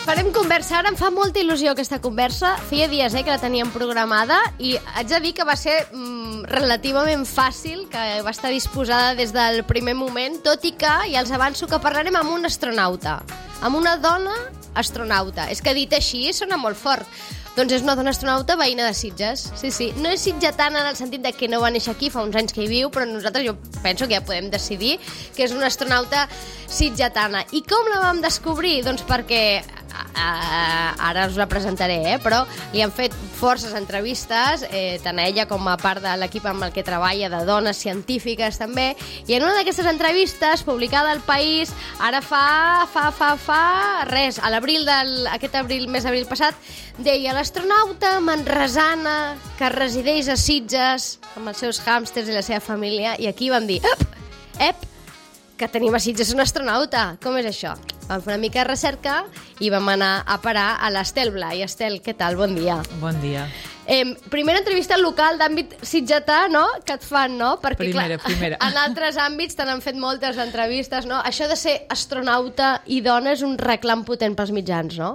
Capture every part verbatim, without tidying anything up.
farem conversa. Ara em fa molta il·lusió aquesta conversa. Feia dies eh, que la teníem programada i haig de dir que va ser mm, relativament fàcil, que va estar disposada des del primer moment, tot i que ja els avanço que parlarem amb un astronauta, amb una dona astronauta. És que dit així sona molt fort. Doncs és una dona astronauta veïna de Sitges. Sí, sí. No és sitgetana en el sentit de que no va néixer aquí, fa uns anys que hi viu, però nosaltres jo penso que ja podem decidir que és una astronauta sitgetana. I com la vam descobrir? Doncs perquè Uh, ara us la presentaré, eh? Però li han fet forces entrevistes, eh, tant a ella com a part de l'equip amb el que treballa, de dones científiques també, i en una d'aquestes entrevistes, publicada al País, ara fa, fa, fa, fa, res, a l'abril del, aquest abril, mes d'abril passat, deia l'astronauta manresana que resideix a Sitges amb els seus hàmsters i la seva família, i aquí vam dir, ep, ep, que tenim a Sitges un astronauta, com és això? Vam fer una mica de recerca i vam anar a parar a l'Estel Blai. Estel, què tal? Bon dia. Bon dia. Eh, primera entrevista local d'àmbit sitgetà, no?, que et fan, no? Perquè, primera, clar, primera. En altres àmbits te n'han fet moltes entrevistes, no? Això de ser astronauta i dona és un reclam potent pels mitjans, no?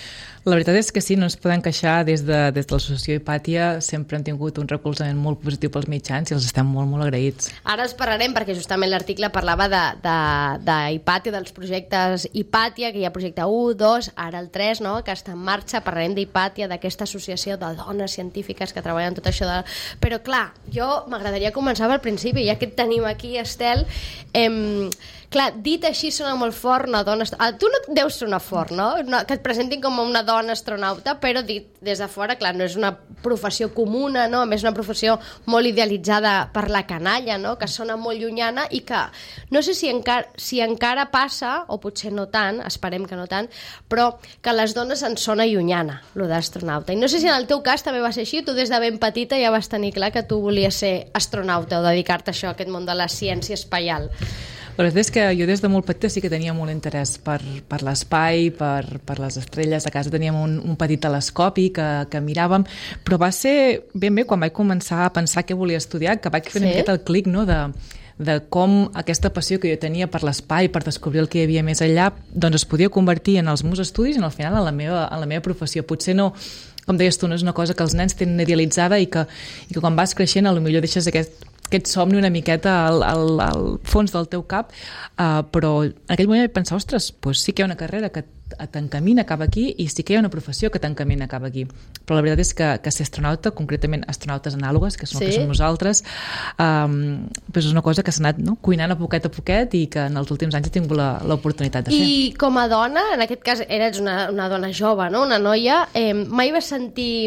La veritat és que sí, no ens podem queixar. Des de, des de l'associació Hipàtia sempre han tingut un recolzament molt positiu pels mitjans i els estem molt, molt agraïts. Ara els parlarem perquè justament l'article parlava de, de, de Hipàtia, dels projectes Hipàtia, que hi ha projecte u, dos, ara el tres, no?, que està en marxa. Parlarem d'Hipàtia, d'aquesta associació de dones científiques que treballen tot això. De... Però clar, jo m'agradaria començar pel principi, ja que et tenim aquí, Estel. Eh, clar, dit així sona molt fort una dona... Ah, tu no deus sonar fort, no? no? Que et presentin com una dona astronauta, però dit des de fora, clar, no és una professió comuna, no? A més, una professió molt idealitzada per la canalla, no?, que sona molt llunyana i que no sé si encara, si encara passa, o potser no tant, esperem que no tant, però que a les dones ens sona llunyana, lo d'astronauta. I no sé si en el teu cas també va ser així, tu des de ben petita ja vas tenir clar que tu volies ser astronauta o dedicar-te a això, a aquest món de la ciència espaial. La veritat és que jo des de molt petita sí que tenia molt interès per, per l'espai, per, per les estrelles. A casa teníem un, un petit telescopi que, que miràvem, però va ser ben bé quan vaig començar a pensar què volia estudiar, que vaig fer sí? una miqueta el clic, no?, de, de com aquesta passió que jo tenia per l'espai, per descobrir el que hi havia més enllà, doncs es podia convertir en els meus estudis i al final en la meva, en la meva professió. Potser no, com deies tu, no és una cosa que els nens tenen idealitzada i que, i que quan vas creixent potser deixes aquest aquest somni una miqueta al, al, al fons del teu cap, uh, però en aquell moment vaig pensar, ostres, doncs sí que hi ha una carrera que t'encamina cap aquí i sí que hi ha una professió que t'encamina cap aquí. Però la veritat és que, que ser astronauta, concretament astronautes anàlogues, que són sí? que som nosaltres, um, doncs és una cosa que s'ha anat no? cuinant a poquet a poquet i que en els últims anys he tingut l'oportunitat de fer. I com a dona, en aquest cas eres una, una dona jove, no? Una noia, eh, mai vas sentir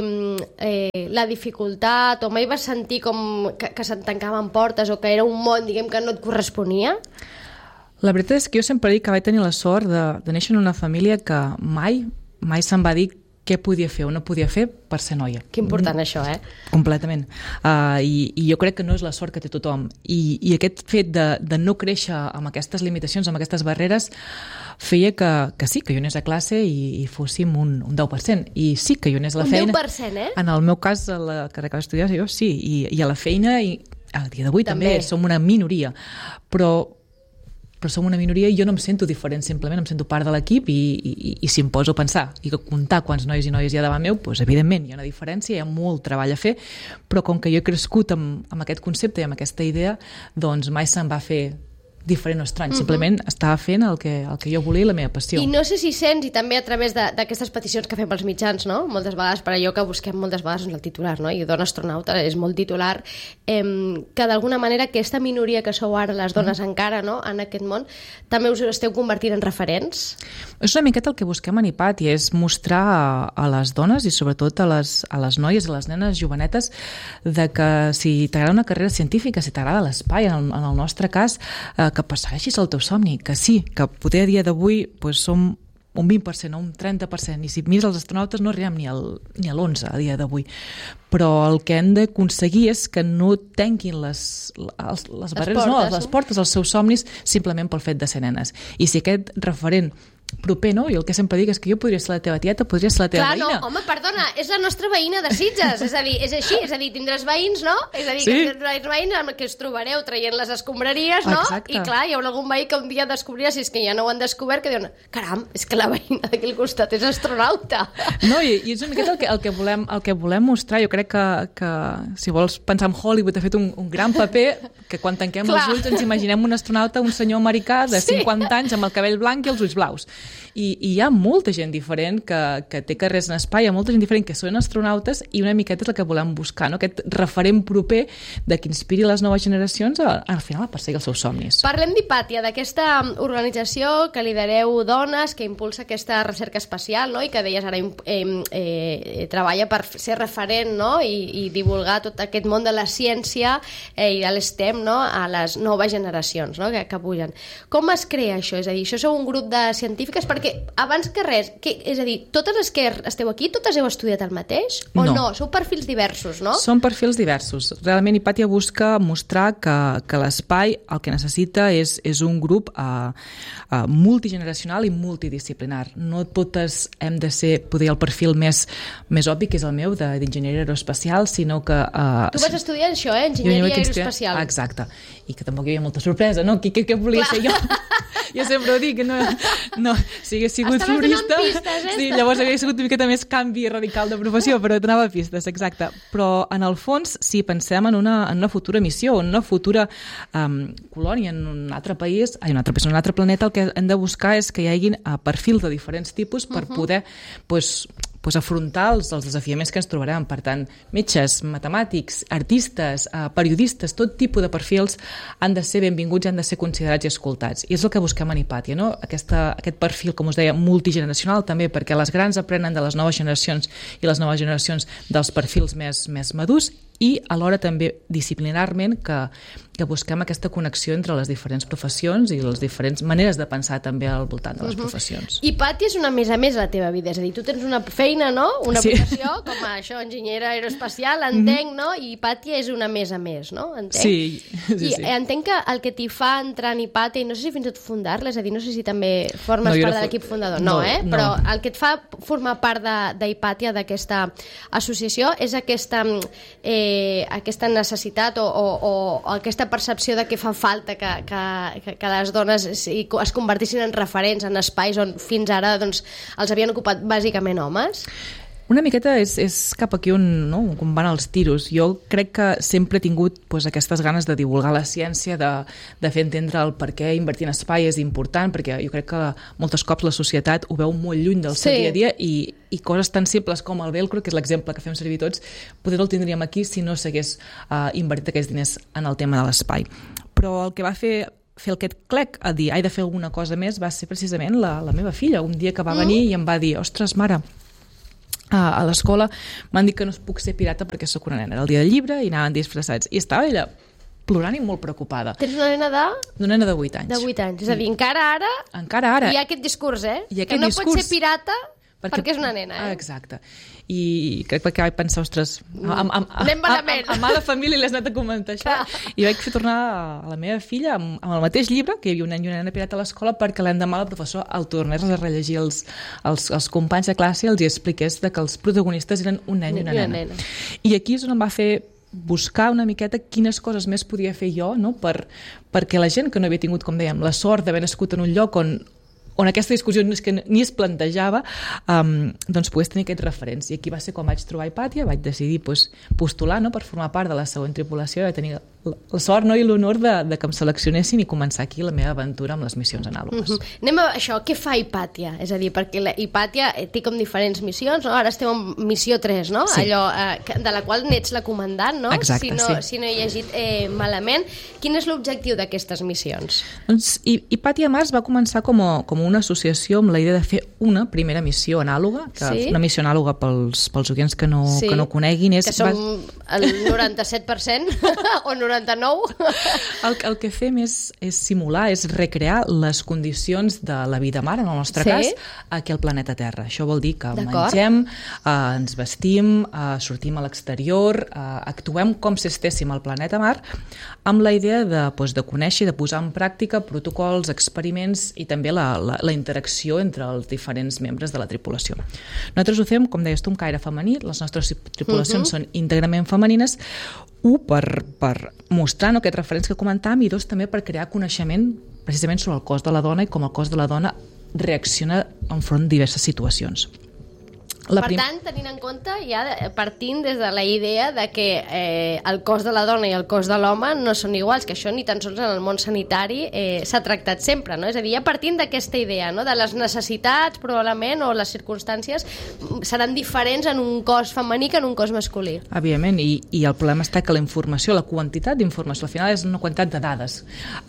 eh, la dificultat o mai vas sentir com que, que se't tancaven portes o que era un món, diguem, que no et corresponia? La veritat és que jo sempre dic que vaig tenir la sort de, de néixer en una família que mai, mai se'm va dir què podia fer o no podia fer per ser noia. Que important, mm. això, eh? Completament. Uh, i, I jo crec que no és la sort que té tothom. I, i aquest fet de, de no créixer amb aquestes limitacions, amb aquestes barreres, feia que, que sí, que jo anés a classe i, i fóssim un, un deu per cent. I sí, que jo anés a la un feina... Un deu per cent, eh? En el meu cas, a la carrera que vaig estudiar, jo sí. I, i a la feina, i a dia d'avui també. també som una minoria. Però... però som una minoria i jo no em sento diferent, simplement em sento part de l'equip i, i, i si em poso a pensar i que comptar quants nois i noies hi ha davant meu, doncs evidentment hi ha una diferència, hi ha molt treball a fer, però com que jo he crescut amb, amb aquest concepte i amb aquesta idea, doncs mai se'm va fer diferent o estrany, uh-huh. simplement estava fent el que, el que jo volia i la meva passió. I no sé si sents, i també a través d'aquestes peticions que fem pels mitjans, no? Moltes vegades, per allò que busquem moltes vegades el titular, no? I dona astronauta és molt titular, eh, que d'alguna manera aquesta minoria que sou ara les dones uh-huh. encara, no? En aquest món, també us esteu convertint en referents? És una miqueta el que busquem en Hipàtia, és mostrar a, a les dones i sobretot a les, a les noies, a les nenes jovenetes, de que si t'agrada una carrera científica, si t'agrada l'espai, en, en el nostre cas, eh, que persegueixis el teu somni, que sí, que poder a dia d'avui pues, som un vint per cent o un trenta per cent, i si mires els astronautes no arribem ni al, ni a l'onze a dia d'avui. Però el que hem d'aconseguir és que no tanquin les, les, les barreres, les portes, no, les portes als seus somnis simplement pel fet de ser nenes. I si aquest referent proper, no? I el que sempre dic és que jo podria ser la teva tieta, podria ser la teva Clar, veïna. no, home, perdona, és la nostra veïna de Sitges, és a dir, és així, és a dir, tindràs veïns, no? És a dir, Sí. que tindràs veïns amb els que us trobareu traient les escombraries, no? Exacte. I clar, hi haurà algun veí que un dia descobrirà, si és que ja no ho han descobert, que diuen, caram, és que la veïna d'aquí al costat és astronauta. No, i, i és una miqueta el que, el que, volem, el que volem mostrar. Jo crec que, que si vols pensar en Hollywood, ha fet un, un gran paper que quan tanquem Clar. els ulls ens imaginem un astronauta, un senyor americà de Sí. cinquanta anys amb el cabell blanc i els ulls blaus. I, i hi ha molta gent diferent que, que té carrers en espai, hi ha molta gent diferent que són astronautes i una miqueta és el que volem buscar, no? Aquest referent proper de que inspiri les noves generacions a, al final a perseguir els seus somnis. Parlem d'Hipàtia, d'aquesta organització que lidereu dones, que impulsa aquesta recerca espacial, no? I que deies ara eh, eh, treballa per ser referent, no? I, i divulgar tot aquest món de la ciència eh, i de l'STEM, no? A les noves generacions, no? que, que pugen. Com es crea això? És a dir, això sou un grup de científiques? Perquè abans que res, que, és a dir, totes les que esteu aquí, totes heu estudiat el mateix? O no? no? Sou perfils diversos, no? Són perfils diversos. Realment Hipàtia busca mostrar que, que l'espai el que necessita és, és un grup uh, uh, multigeneracional i multidisciplinar. No totes hem de ser, poder el perfil més, més obvi, que és el meu, d'enginyeria aeroespacial, sinó que... Uh, tu vas estudiar això, eh? Enginyeria aeroespacial. Exacte. I que tampoc hi havia molta sorpresa, no? Què, què, què volia Clar. ser jo? Jo sempre ho dic, no, no, si hagués sigut Estaves florista, donant pistes, eh? sí, llavors hauria sigut una miqueta més canvi radical de professió, però donava pistes, exacte. Però en el fons, si pensem en una, en una futura missió, en una futura um, colònia en un altre país, ai, un altre país, en un altre planeta, el que hem de buscar és que hi hagin uh, perfils de diferents tipus per uh -huh. poder pues, pues, afrontar els, els desafiaments que ens trobarem. Per tant, metges, matemàtics, artistes, eh, periodistes, tot tipus de perfils han de ser benvinguts i han de ser considerats i escoltats. I és el que busquem en Hipàtia, no? Aquesta, aquest perfil, com us deia, multigeneracional també, perquè les grans aprenen de les noves generacions i les noves generacions dels perfils més, més madurs, i alhora també disciplinarment que, que busquem aquesta connexió entre les diferents professions i les diferents maneres de pensar també al voltant de les uh-huh. professions. Hipàtia és una més a més a la teva vida, és a dir, tu tens una feina, no? Una Sí. professió, com a això, enginyera aeroespacial, entenc, no? I Hipàtia és una més a més, no? Entenc. Sí, sí, I sí. entenc que el que t'hi fa entrar en Hipàtia, i no sé si fins i tot fundar-la, és a dir, no sé si també formes No, jo part no de fu- l'equip fundador, no, no, eh? no. Però el que et fa formar part d'Hipàtia, d'aquesta associació, és aquesta, eh, aquesta necessitat o, o, o aquesta percepció de que fa falta que, que, que les dones es, es convertissin en referents en espais on fins ara doncs, els havien ocupat bàsicament homes? Una miqueta és, és cap aquí on, no, on van els tiros. Jo crec que sempre he tingut pues, aquestes ganes de divulgar la ciència, de, de fer entendre el per què invertir en espai és important, perquè jo crec que moltes cops la societat ho veu molt lluny del seu Sí. dia a dia i, i coses tan simples com el velcro, que és l'exemple que fem servir tots, potser el tindríem aquí si no s'hagués uh, invertit aquests diners en el tema de l'espai. Però el que va fer fer aquest clec a dir, he de fer alguna cosa més, va ser precisament la, la meva filla. Un dia que va venir mm. i em va dir, ostres, mare, a, a l'escola m'han dit que no puc ser pirata perquè sóc una nena. Era el dia del llibre i anaven disfressats. I estava ella plorant i molt preocupada. Tens una nena de... D'una nena de vuit anys. De vuit anys. És a dir, encara ara... Encara ara. Hi ha aquest discurs, eh? Hi ha aquest que no discurs. pot ser pirata perquè, perquè és una nena, eh? Ah, exacte. I crec que vaig pensar, ostres, amb, amb, Anem amb, malament. amb, amb mala família li has anat a comentar això. I vaig fer tornar a la meva filla amb, amb el mateix llibre, que hi havia un nen i una nena pirata a l'escola, perquè l'endemà el professor el tornés a rellegir els, els, els companys de classe i els hi expliqués de que els protagonistes eren un nen i una, I una nena. nena. I aquí és on em va fer buscar una miqueta quines coses més podia fer jo, no? per, perquè la gent que no havia tingut, com dèiem, la sort d'haver nascut en un lloc on on aquesta discussió ni es, que ni es plantejava, um, doncs pogués tenir aquests referents. I aquí va ser quan vaig trobar Hipàtia, vaig decidir pues, postular, no?, per formar part de la següent tripulació, i tenir la, la sort, no?, i l'honor de, de que em seleccionessin i començar aquí la meva aventura amb les missions anàlogues. Mm -hmm. Anem a això, què fa Hipàtia? És a dir, perquè la Hipàtia té com diferents missions, no? Ara esteu en missió tres, no? Sí. Allò, eh, que- de la qual n'ets la comandant, no? Exacte, si no, sí. si no he llegit eh, malament. Quin és l'objectiu d'aquestes missions? Doncs Hipàtia Mars va començar com a, com una associació amb la idea de fer una primera missió anàloga, que Sí. una missió anàloga pels, pels oients que no, Sí. que no coneguin és... Que són va- el noranta-set per cent o noranta-nou per cent. El, el que fem és, és simular, és recrear les condicions de la vida mar, en el nostre sí? cas, aquí al planeta Terra. Això vol dir que mengem, eh, ens vestim, eh, sortim a l'exterior, eh, actuem com si estéssim al planeta mar, amb la idea de, doncs, de conèixer i de posar en pràctica protocols, experiments i també la, la, la interacció entre els diferents membres de la tripulació. Nosaltres ho fem, com deies tu, un caire femení, les nostres tripulacions uh-huh. són íntegrament femenines, un, per, per mostrar no, aquests referents que comentàvem, i dos, també per crear coneixement precisament sobre el cos de la dona i com el cos de la dona reacciona enfront de diverses situacions. La per prim... tant, tenint en compte, ja partint des de la idea de que eh, el cos de la dona i el cos de l'home no són iguals, que això ni tan sols en el món sanitari eh, s'ha tractat sempre, no? És a dir, ja partint d'aquesta idea, no? De les necessitats, probablement, o les circumstàncies seran diferents en un cos femení que en un cos masculí. Evidentment, i, i el problema està que la informació, la quantitat d'informació, al final és una quantitat de dades.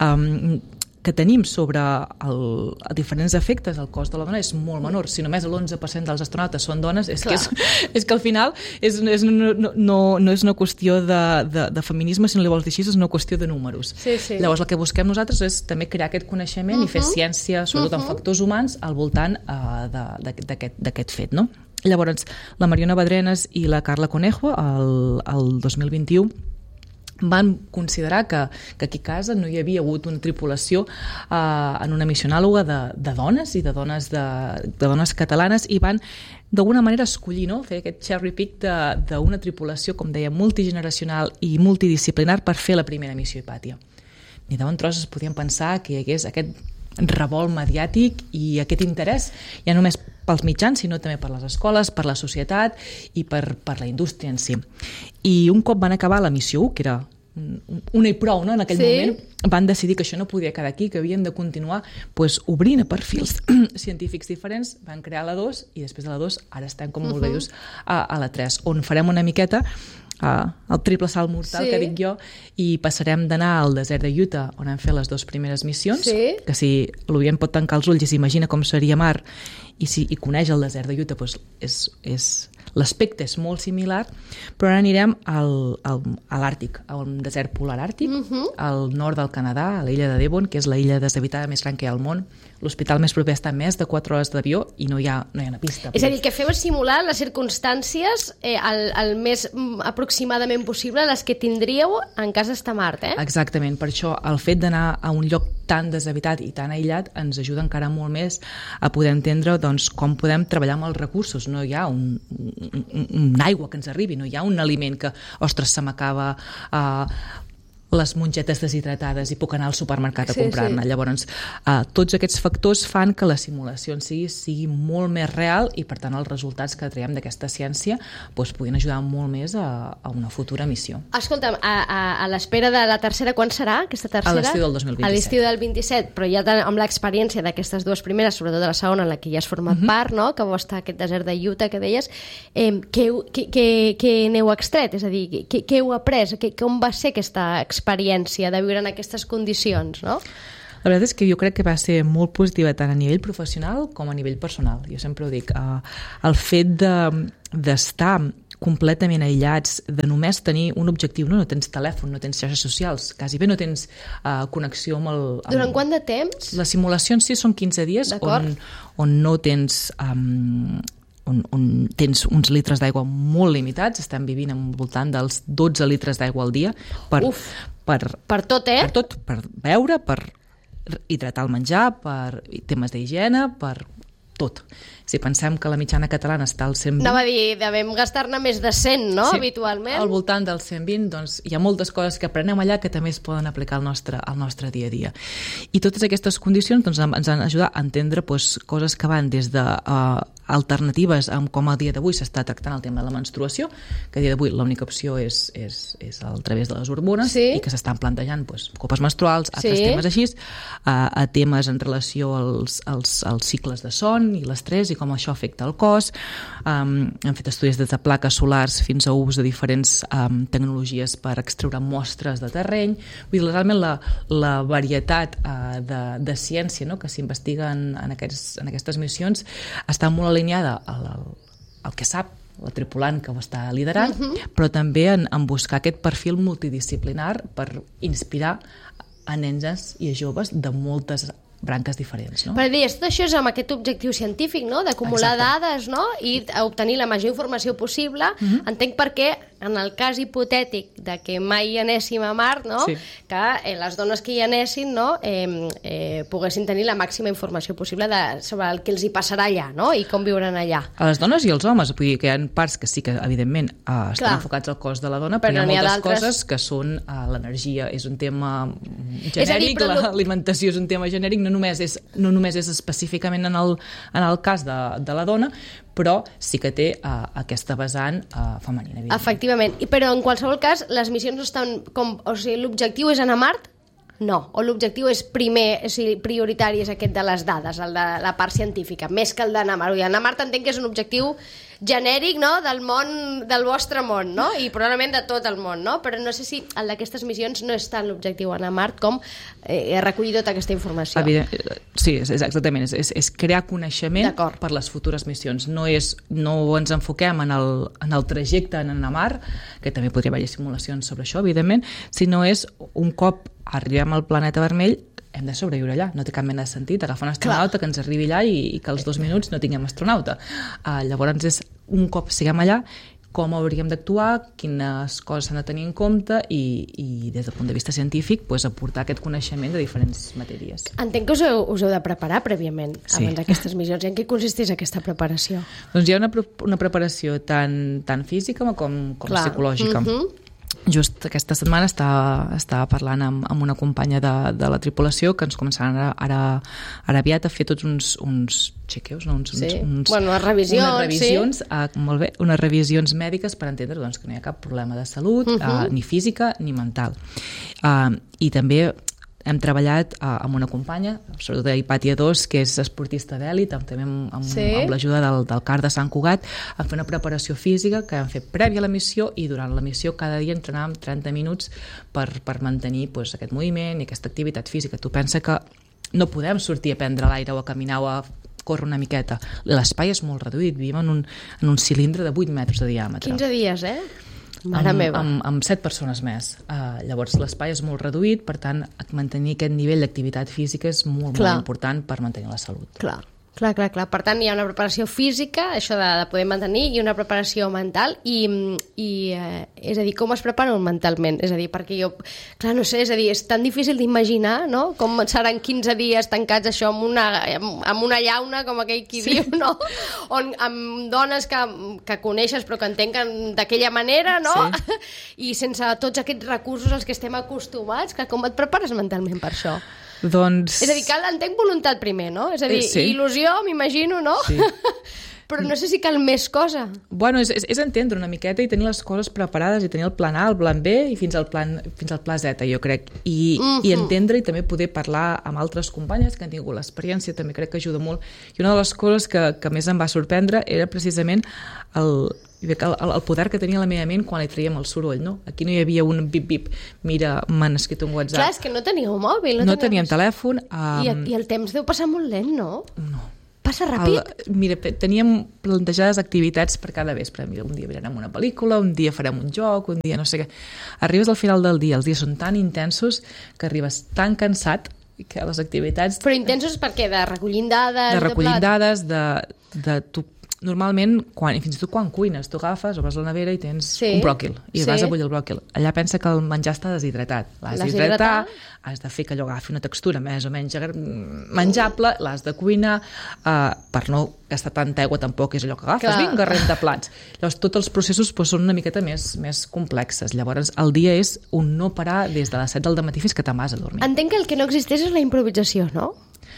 Um, que tenim sobre el, els diferents efectes al cos de la dona és molt menor. Si només l'onze per cent dels astronautes són dones, és, que, és, és que al final és, és, no, no, no és una qüestió de, de, de feminisme, si no li vols dir així, és una qüestió de números. Sí, sí. Llavors el que busquem nosaltres és també crear aquest coneixement uh-huh. i fer ciència, sobretot uh-huh. en factors humans, al voltant uh, d'aquest fet. No? Llavors, la Mariona Badrenes i la Carla Conejo, el, el dos mil vint-i-u, van considerar que, que aquí a casa no hi havia hagut una tripulació eh, en una missió anàloga de, de dones i de dones, de, de dones catalanes, i van d'alguna manera escollir, no? Fer aquest cherry pick d'una tripulació, com deia, multigeneracional i multidisciplinar per fer la primera missió Hipàtia. Ni de bon tros es podien pensar que hi hagués aquest revolt mediàtic i aquest interès, ja només pels mitjans, sinó també per les escoles, per la societat i per, per la indústria en si. I un cop van acabar la missió u, que era una i prou, no? En aquell sí. moment, van decidir que això no podia quedar aquí, que havien de continuar pues, obrint a perfils científics diferents, van crear la dos, i després de la dos ara estem, com molt bé dius, a, a la tres, on farem una miqueta Uh, el triple salt mortal sí. que dic jo, i passarem d'anar al desert de Utah, on hem fet les dues primeres missions, sí. que si l'oient pot tancar els ulls i s'imagina com seria mar, i si i coneix el desert de Utah, doncs és, és, l'aspecte és molt similar, però ara anirem al, al, a l'Àrtic, a un desert polar àrtic, uh-huh. al nord del Canadà, a l'illa de Devon, que és la illa deshabitada més gran que hi ha al món. L'hospital més proper està a més de quatre hores d'avió i no hi ha, no hi ha una pista. És a dir, el que feu és simular les circumstàncies eh, el, el més aproximadament possible les que tindríeu en cas d'estar a Mart, eh? Exactament, per això el fet d'anar a un lloc tan deshabitat i tan aïllat ens ajuda encara molt més a poder entendre doncs, com podem treballar amb els recursos. No hi ha un, un, un aigua que ens arribi, no hi ha un aliment que, ostres, se m'acaba... Uh, les mongetes deshidratades i puc anar al supermercat a sí, comprar-ne. Sí. Llavors, uh, tots aquests factors fan que la simulació en si sigui molt més real i, per tant, els resultats que traiem d'aquesta ciència doncs, puguin ajudar molt més a, a una futura missió. Escolta'm, a, a, a l'espera de la tercera, quan serà aquesta tercera? A l'estiu del dos mil vint-i-set. A l'estiu del vint-i-set, però ja amb l'experiència d'aquestes dues primeres, sobretot de la segona, en la que ja has format uh-huh. part, no? Que vau estar aquest desert de Utah que deies, eh, què, què, què, què n'heu extret? És a dir, què, què heu après? Què, com va ser aquesta experiència de viure en aquestes condicions, no? La veritat és que jo crec que va ser molt positiva tant a nivell professional com a nivell personal. Jo sempre ho dic, uh, el fet de, d'estar completament aïllats, de només tenir un objectiu, no, no tens telèfon, no tens xarxes socials, quasi bé no tens uh, connexió amb el... Amb... Durant quant de temps? La simulació en si són quinze dies on, on no tens... Um, On, on tens uns litres d'aigua molt limitats, estem vivint al voltant dels dotze litres d'aigua al dia per, Uf, per, per tot, eh? Per tot, per beure, per hidratar el menjar, per temes d'higiene, per tot. Si pensem que la mitjana catalana està al cent vint... Anava a dir, devem gastar-ne més de cent, no?, sí, habitualment. Al voltant del cent vint, doncs hi ha moltes coses que aprenem allà que també es poden aplicar al nostre, al nostre dia a dia. I totes aquestes condicions doncs, ens han ajudat a entendre doncs, coses que van des de uh, alternatives amb com a dia d'avui s'està tractant el tema de la menstruació, que a dia d'avui l'única opció és, és, és a través de les hormones, sí, i que s'estan plantejant doncs, copes menstruals, altres sí, temes així, a, a temes en relació als, als, als cicles de son i l'estrès i com això afecta el cos. Um, hem fet estudis des de plaques solars fins a ús de diferents um, tecnologies per extreure mostres de terreny. Vull dir, realment la, la varietat uh, de, de ciència, no?, que s'investiga en, en, aquests, en aquestes missions està molt alineada al, al, al que sap la tripulant que ho està liderant, uh-huh. però també en, en buscar aquest perfil multidisciplinar per inspirar a nens i a joves de moltes branques diferents, no? Per dir, tot això és amb aquest objectiu científic, no? D'acumular dades, no? I obtenir la major informació possible. Uh-huh. Entenc per què, en el cas hipotètic de que mai hi anéssim a Mart, no? Sí. Que eh, les dones que hi anessin, no? Eh, eh, poguessin tenir la màxima informació possible de, sobre el que els hi passarà allà, no? I com viuran allà. A les dones i als homes, vull dir que hi ha parts que sí que, evidentment, eh, estan Clar. enfocats al cos de la dona, però, però hi ha moltes coses que són eh, l'energia, és un tema genèric, dir, l'alimentació és un tema genèric, no només és, no només és específicament en el, en el cas de, de la dona, però sí que té uh, aquesta vessant uh, femenina. Efectivament, I, però en qualsevol cas les missions no estan com... O sigui, l'objectiu és anar a Mart? No, o l'objectiu és primer, o sigui, prioritari és aquest de les dades, el de la part científica, més que el d'anar a Mart. Anar a Mart entenc que és un objectiu genèric, no?, del món, del vostre món, no?, i probablement de tot el món, no?, però no sé si el d'aquestes missions no és tant l'objectiu anar a Mart com eh, recollir tota aquesta informació. Evident, sí, és, és exactament, és, és, és crear coneixement per les futures missions. No, és, no ens enfoquem en el, en el trajecte en anar a Mart, que també podria haver simulacions sobre això, evidentment, sinó és un cop arribem al planeta vermell, hem de sobreviure allà, no té cap mena de sentit agafar un astronauta Clar. que ens arribi allà i, i que als dos minuts no tinguem astronauta. Uh, llavors és un cop siguem allà com hauríem d'actuar, quines coses s'han de tenir en compte i, i des del punt de vista científic pues, aportar aquest coneixement de diferents matèries. Entenc que us heu, us heu de preparar prèviament sí. abans d'aquestes missions. I en què consisteix aquesta preparació? Doncs hi ha una, una preparació tant, tant física com, com psicològica. Mm-hmm. Just aquesta setmana estava, estava parlant amb, amb una companya de, de la tripulació que ens començaran ara, ara, ara aviat a fer tots uns, uns chequeus, no? uns, sí. uns, uns, bueno, revisions, unes revisions, sí. uh, molt bé, unes revisions mèdiques per entendre doncs, que no hi ha cap problema de salut, uh-huh. uh, ni física ni mental. Uh, I també hem treballat uh, amb una companya, sobretot d'Hipàtia dos, que és esportista d'èlit, també amb, amb, sí. amb l'ajuda del, del C A R de Sant Cugat, a fer una preparació física que hem fet prèvia a la missió i durant la missió cada dia entrenàvem trenta minuts per, per mantenir pues, aquest moviment i aquesta activitat física. Tu pensa que no podem sortir a prendre l'aire o a caminar o a córrer una miqueta. L'espai és molt reduït, vivim en un, en un cilindre de vuit metres de diàmetre. quinze dies, eh? Mare amb, meva. amb, amb set persones més. Uh, llavors l'espai és molt reduït, per tant mantenir aquest nivell d'activitat física és molt, molt important per mantenir la salut. Clar. Clar, clar, clar. Per tant, hi ha una preparació física, això de, de poder mantenir, i una preparació mental, i, i eh, és a dir, com es preparen mentalment? És a dir, perquè jo, clar, no sé, és a dir, és tan difícil d'imaginar, no?, com seran quinze dies tancats això amb una, amb una llauna, com aquell qui sí. diu, no?, on, amb dones que, que coneixes però que entenquen d'aquella manera, no?, sí. i sense tots aquests recursos als que estem acostumats, que com et prepares mentalment per això? Doncs... És a dir, cal, entenc voluntat primer, no? És a dir, sí. il·lusió, m'imagino, no? Sí. Però no sé si cal més cosa. Bueno, és, és, és entendre una miqueta i tenir les coses preparades i tenir el plan A, el plan B i fins al plan, fins al pla Z, jo crec. I, mm-hmm. i entendre i també poder parlar amb altres companyes que han tingut l'experiència, també crec que ajuda molt. I una de les coses que, que més em va sorprendre era precisament el... El, el poder que tenia la meva ment quan li traiem el soroll, no? Aquí no hi havia un bip-bip, mira, m'han escrit un WhatsApp. Clar, és que no teníeu mòbil. No, no teníem telèfon. Um... I, I el temps deu passar molt lent, no? No. Passa ràpid? El, mira, teníem plantejades activitats per cada vespre. Mira, un dia mirarem una pel·lícula, un dia farem un joc, un dia no sé què. Arribes al final del dia, els dies són tan intensos que arribes tan cansat que les activitats... Però intensos per què? De recollint dades? De recollint de dades, de, de tu normalment, quan, fins i tot quan cuines, tu agafes, obres la nevera i tens sí. un bròquil, i sí. vas a bullir el bròquil. Allà pensa que el menjar està deshidratat. L'has d'hidratar, has de fer que allò agafi una textura més o menys menjable, l'has de cuinar, uh, per no gastar tanta aigua tampoc és allò que agafes, Clar. vinga, renta plats. Llavors, tots els processos pues, són una miqueta més, més complexes. Llavors, el dia és un no parar des de les set del matí fins que te'n vas a dormir. Entenc que el que no existeix és la improvisació, no?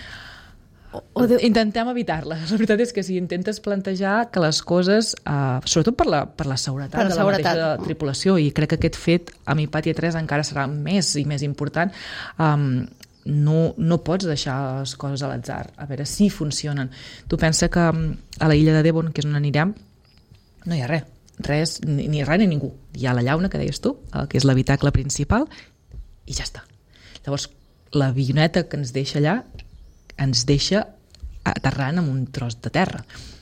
O, o de... Intentem evitar-la. La veritat és que si intentes plantejar que les coses, uh, sobretot per la, per la seguretat per la de la seguretat. mateixa tripulació, i crec que aquest fet amb Hipàtia tres encara serà més i més important, um, no, no pots deixar les coses a l'atzar, a veure si funcionen. Tu pensa que a la illa de Devon, que és on anirem, no hi ha res, res ni, ni res ni ningú. Hi ha la llauna, que deies tu, que és l'habitacle principal, i ja està. Llavors, l'avioneta que ens deixa allà ens deixa aterrant amb un tros de terra.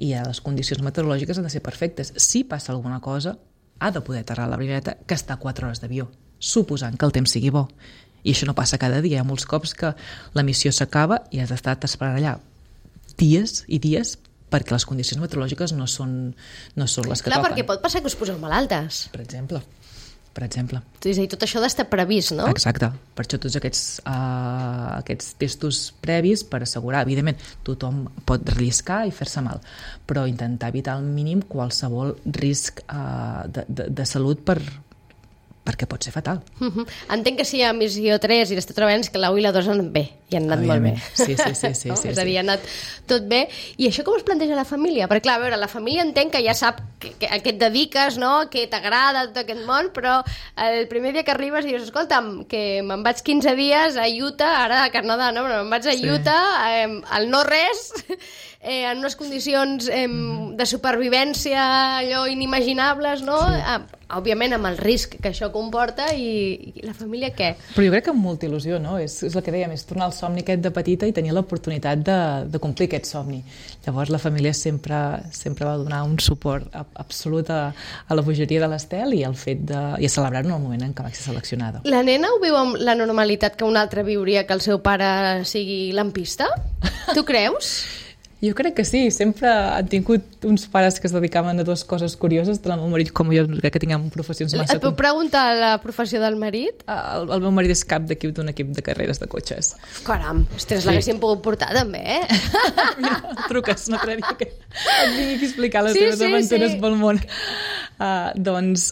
i les condicions meteorològiques han de ser perfectes. Si passa alguna cosa, ha de poder aterrar l'avioneta que està a quatre hores d'avió, suposant que el temps sigui bo. I això no passa cada dia. Hi ha molts cops que la missió s'acaba i has estat esperant allà dies i dies perquè les condicions meteorològiques no són, no són les que Clar, toquen. perquè pot passar que us poseu malaltes. Per exemple. Per exemple. És a dir, tot això ha d'estar previst, no? Exacte. Per això tots aquests, uh, aquests testos previs per assegurar, evidentment, tothom pot relliscar i fer-se mal, però intentar evitar al mínim qualsevol risc uh, de, de, de salut per, perquè pot ser fatal. Uh-huh. Entenc que si hi ha missió tres i l'esteu treballant és que la u i la dos han anat bé, i han anat molt bé. Sí, sí, sí. sí, no? sí És a dir, sí. ha anat tot bé. I això com es planteja la família? Perquè, clar, a veure, la família entenc que ja sap que, que, a què et dediques, no? Que t'agrada tot aquest món, però el primer dia que arribes dius, escolta'm, que me'n vaig quinze dies a Utah, ara a Canadà, no? Però me'n vaig a Utah, sí. eh, al no-res, eh, en unes condicions eh, mm. de supervivència allò inimaginables, no? Sí. Ah, òbviament amb el risc que això comporta i, i la família què? Però jo crec que amb molta il·lusió, no? És, és el que dèiem, és tornar al somni aquest de petita i tenir l'oportunitat de, de complir aquest somni. Llavors la família sempre, sempre va donar un suport absolut a, a la bogeria de l'Estel i al fet de, i a celebrar-ho en el moment en què va ser seleccionada. La nena ho viu amb la normalitat que un altre viuria que el seu pare sigui lampista? Tu creus? Jo crec que sí, sempre han tingut uns pares que es dedicaven a dues coses curioses, tant el meu marit com jo, crec que tinguem professions massa... Et puc preguntar la professió del marit? El, el meu marit és cap d'equip d'un equip de carreres de cotxes. Caram, ostres, sí. L'haguéssim pogut portar també, eh? Mira, truques, no t'agradaria que et vingui a explicar les sí, teves sí, aventures sí. pel món. Uh, doncs...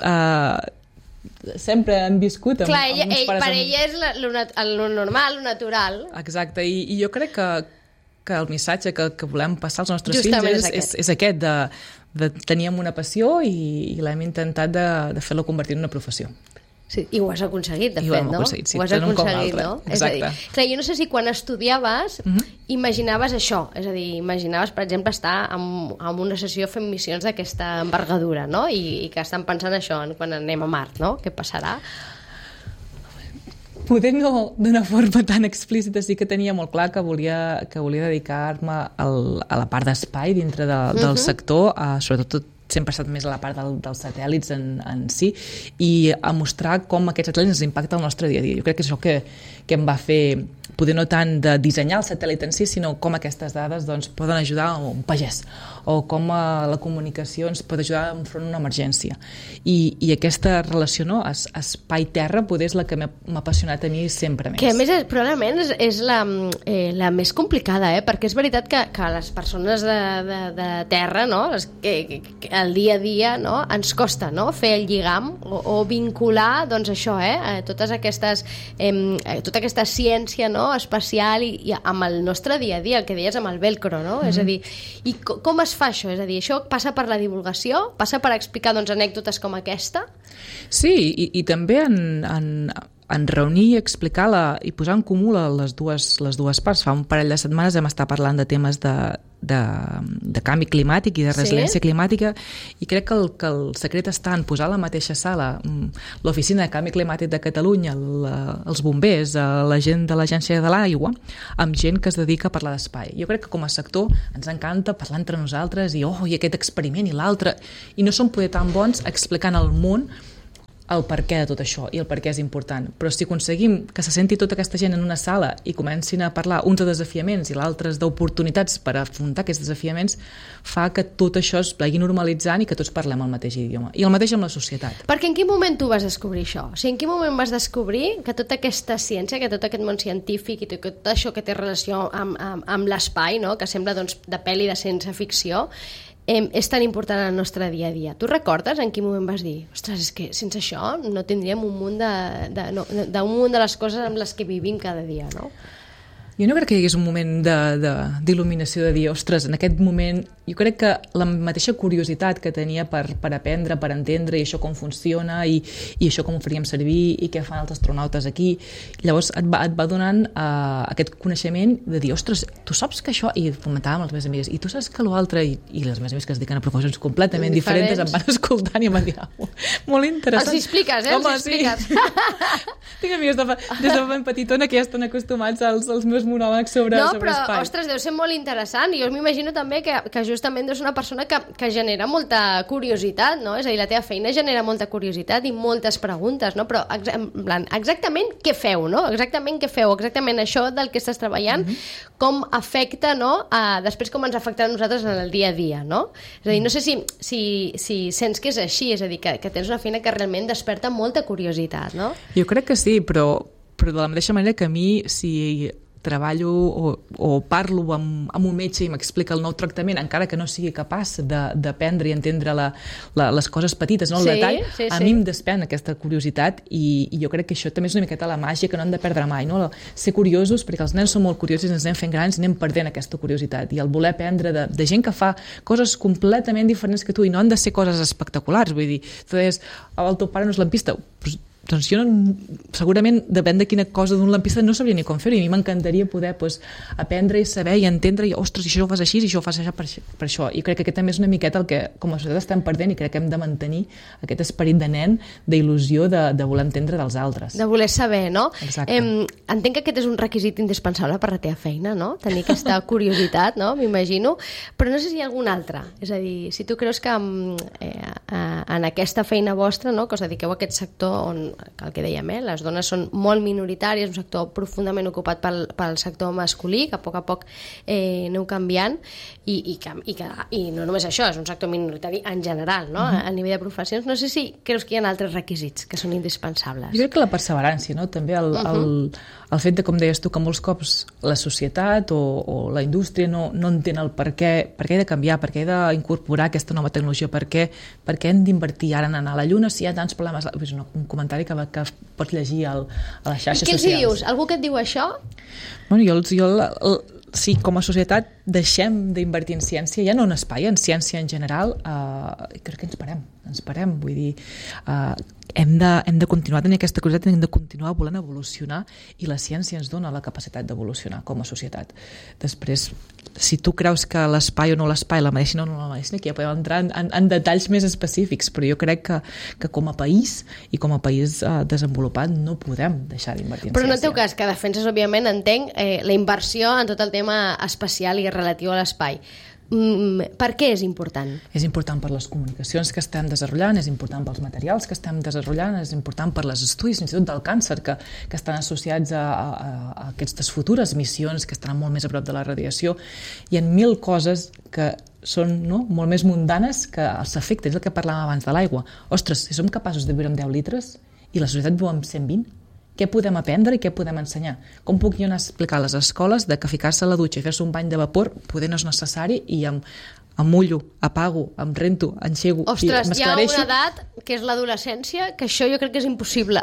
Uh, sempre han viscut amb, Clar, ella, amb uns ell, pares... per amb... ella és la, lo, nat lo normal, lo natural. Exacte, i, i jo crec que que el missatge que, que volem passar als nostres Justament fills és, és, és aquest, de, de teníem una passió i, i l'hem intentat de, de fer-la convertir en una professió. Sí, i ho has aconseguit, de I fet, ho no? aconseguit, sí, ho has aconseguit, no? Exacte. És a dir, clar, jo no sé si quan estudiaves uh-huh. imaginaves això, és a dir, imaginaves, per exemple, estar en, en una sessió fent missions d'aquesta envergadura, no? I, i que estan pensant això quan anem a Mart, no? Què passarà? Poder no d'una forma tan explícita, sí que tenia molt clar que volia, que volia dedicar-me a la part d'espai dintre de, del uh-huh. sector, uh, sobretot sempre he estat més a la part del, dels satèl·lits en, en si, i a mostrar com aquests satèl·lits ens impacten el nostre dia a dia. Jo crec que és això que, que em va fer, poder no tant de dissenyar el satèl·lit en si, sinó com aquestes dades doncs, poden ajudar a un pagès, o com a la comunicació ens pot ajudar enfront d'una emergència. I, i aquesta relació, no, es, espai-terra, poder és la que m'ha apassionat a mi sempre més. Que a més, és, probablement, és, és la, eh, la més complicada, eh? Perquè és veritat que, que les persones de, de, de terra, no? Les, que, que, que el dia a dia, no? Ens costa, no? Fer el lligam o, o vincular, doncs això, eh? Totes aquestes, eh, tota aquesta ciència, no? Espacial i, i amb el nostre dia a dia, el que deies amb el velcro, no? Mm. És a dir, i com es fa això? És a dir, això passa per la divulgació? Passa per explicar doncs, anècdotes com aquesta? Sí, i, i també en, en, en reunir i explicar la, i posar en comú les dues, les dues parts. Fa un parell de setmanes hem estat parlant de temes de, de, de canvi climàtic i de resiliència sí? climàtica, i crec que el, que el secret està en posar a la mateixa sala l'Oficina de Canvi Climàtic de Catalunya, la, els bombers, la gent de l'Agència de l'Aigua, amb gent que es dedica a parlar d'espai. Jo crec que com a sector ens encanta parlar entre nosaltres i, oh, i aquest experiment i l'altre, i no som poder tan bons explicant al món el per què de tot això i el per què és important. Però si aconseguim que se senti tota aquesta gent en una sala i comencin a parlar uns de desafiaments i l'altres d'oportunitats per afrontar aquests desafiaments, fa que tot això es vagi normalitzant i que tots parlem el mateix idioma. I el mateix amb la societat. Perquè en quin moment tu vas descobrir això? O sigui, en quin moment vas descobrir que tota aquesta ciència, que tot aquest món científic i tot això que té relació amb, amb, amb l'espai, no? Que sembla doncs, de pel·li de ciència ficció, Eh, és tan important en el nostre dia a dia. Tu recordes en quin moment vas dir, ostres, és que sense això no tindríem un munt de, de, no, d'un munt de les coses amb les que vivim cada dia, no? Jo no crec que hi hagués un moment d'il·luminació de, de, de dir, ostres, en aquest moment jo crec que la mateixa curiositat que tenia per, per aprendre, per entendre i això com funciona i, i això com ho faríem servir i què fan els astronautes aquí, llavors et va, et va donant uh, aquest coneixement de dir, ostres, tu saps que això, i fomentàvem les meves amigues, i tu saps que l'altre, i, i les meves amigues que es dediqen a professions completament diferents, diferents em van escoltant i em van dir, oh, molt interessant. Els expliques, eh? Home, els expliques. Sí. Tinc amigues de, des de ben petitona que ja estan acostumats als, als meus meus monòlegs sobre, no, sobre però, espai. Ostres, deu ser molt interessant. Jo m'imagino també que, que justament és una persona que, que genera molta curiositat, no? És a dir, la teva feina genera molta curiositat i moltes preguntes, no? Però ex en plan, exactament què feu, no? Exactament què feu, exactament això del que estàs treballant, mm-hmm. com afecta, no? A, després com ens afecta a nosaltres en el dia a dia, no? És a dir, no sé si, si, si sents que és així, és a dir, que, que tens una feina que realment desperta molta curiositat, no? Jo crec que sí, però, però de la mateixa manera que a mi, si treballo o, o parlo amb, amb un metge i m'explica el nou tractament, encara que no sigui capaç d'aprendre i entendre la, la, les coses petites, no? El sí, detall, sí, a sí. mi em despèn aquesta curiositat i, i jo crec que això també és una miqueta la màgia que no hem de perdre mai, no? Ser curiosos, perquè els nens són molt curiosos i ens anem fent grans i anem perdent aquesta curiositat, i el voler aprendre de, de gent que fa coses completament diferents que tu, i no han de ser coses espectaculars, vull dir, tu deies, el teu pare no és lampista, però doncs jo no, segurament depèn de quina cosa d'un lampista no sabria ni com fer-ho, i a mi m'encantaria poder pues, aprendre i saber i entendre i ostres, i això ho fas així i això ho fas així per, per això, i crec que aquest també és una miqueta el que com a societat estem perdent, i crec que hem de mantenir aquest esperit de nen, d'il·lusió de, de voler entendre dels altres, de voler saber, no? Exacte. Eh, entenc que aquest és un requisit indispensable per la teva feina, no? Tenir aquesta curiositat, no? M'imagino, però no sé si hi ha algun altre, és a dir, si tu creus que eh, en aquesta feina vostra, no? Que us dediqueu a aquest sector on el que dèiem, eh? Les dones són molt minoritàries, un sector profundament ocupat pel, pel sector masculí, que a poc a poc eh, aneu canviant, i, i, que, i, que, i no només això, és un sector minoritari en general, no? Uh-huh. a, a nivell de professions. No sé si creus que hi ha altres requisits que són indispensables. Jo crec que la perseverància, no? També el, uh-huh. el, el fet de, com deies tu, que molts cops la societat o, o la indústria no, no entén el per què, per què he de canviar, per què he d'incorporar aquesta nova tecnologia, per què, per què hem d'invertir ara en anar a la Lluna si hi ha tants problemes. És un comentari que, que pots llegir al, a les xarxes socials. Què els dius? Algú que et diu això? Bueno, jo, jo el, el, si com a societat deixem d'invertir en ciència, ja no en espai, en ciència en general, eh, crec que ens parem, ens parem, vull dir, eh, hem de, hem de continuar tenint aquesta curiositat, hem de continuar volent evolucionar, i la ciència ens dona la capacitat d'evolucionar com a societat. Després, si tu creus que l'espai o no l'espai, la medicina o no la medicina, aquí ja podem entrar en, en, en detalls més específics, però jo crec que, que com a país i com a país eh, desenvolupat no podem deixar d'invertir en però ciència. Però en el teu cas, que defenses, òbviament, entenc, eh, la inversió en tot el tema espacial i relatiu a l'espai. Mm, per què és important? És important per les comunicacions que estem desenvolupant, és important pels materials que estem desenvolupant, és important per les estudis, fins i tot del càncer, que, que estan associats a, a, a aquestes futures missions que estan molt més a prop de la radiació. Hi ha mil coses que són no, molt més mundanes que els efectes, és el que parlàvem abans de l'aigua. Ostres, si som capaços de viure amb deu litres i la societat viu amb cent vint, què podem aprendre i què podem ensenyar? Com puc jo anar a explicar a les escoles de que ficar-se a la dutxa i fer-se un bany de vapor poder no és necessari i em, em mullo, apago, em rento, enxego i m'esclareixo? Ostres, hi ha una edat que és l'adolescència que això jo crec que és impossible.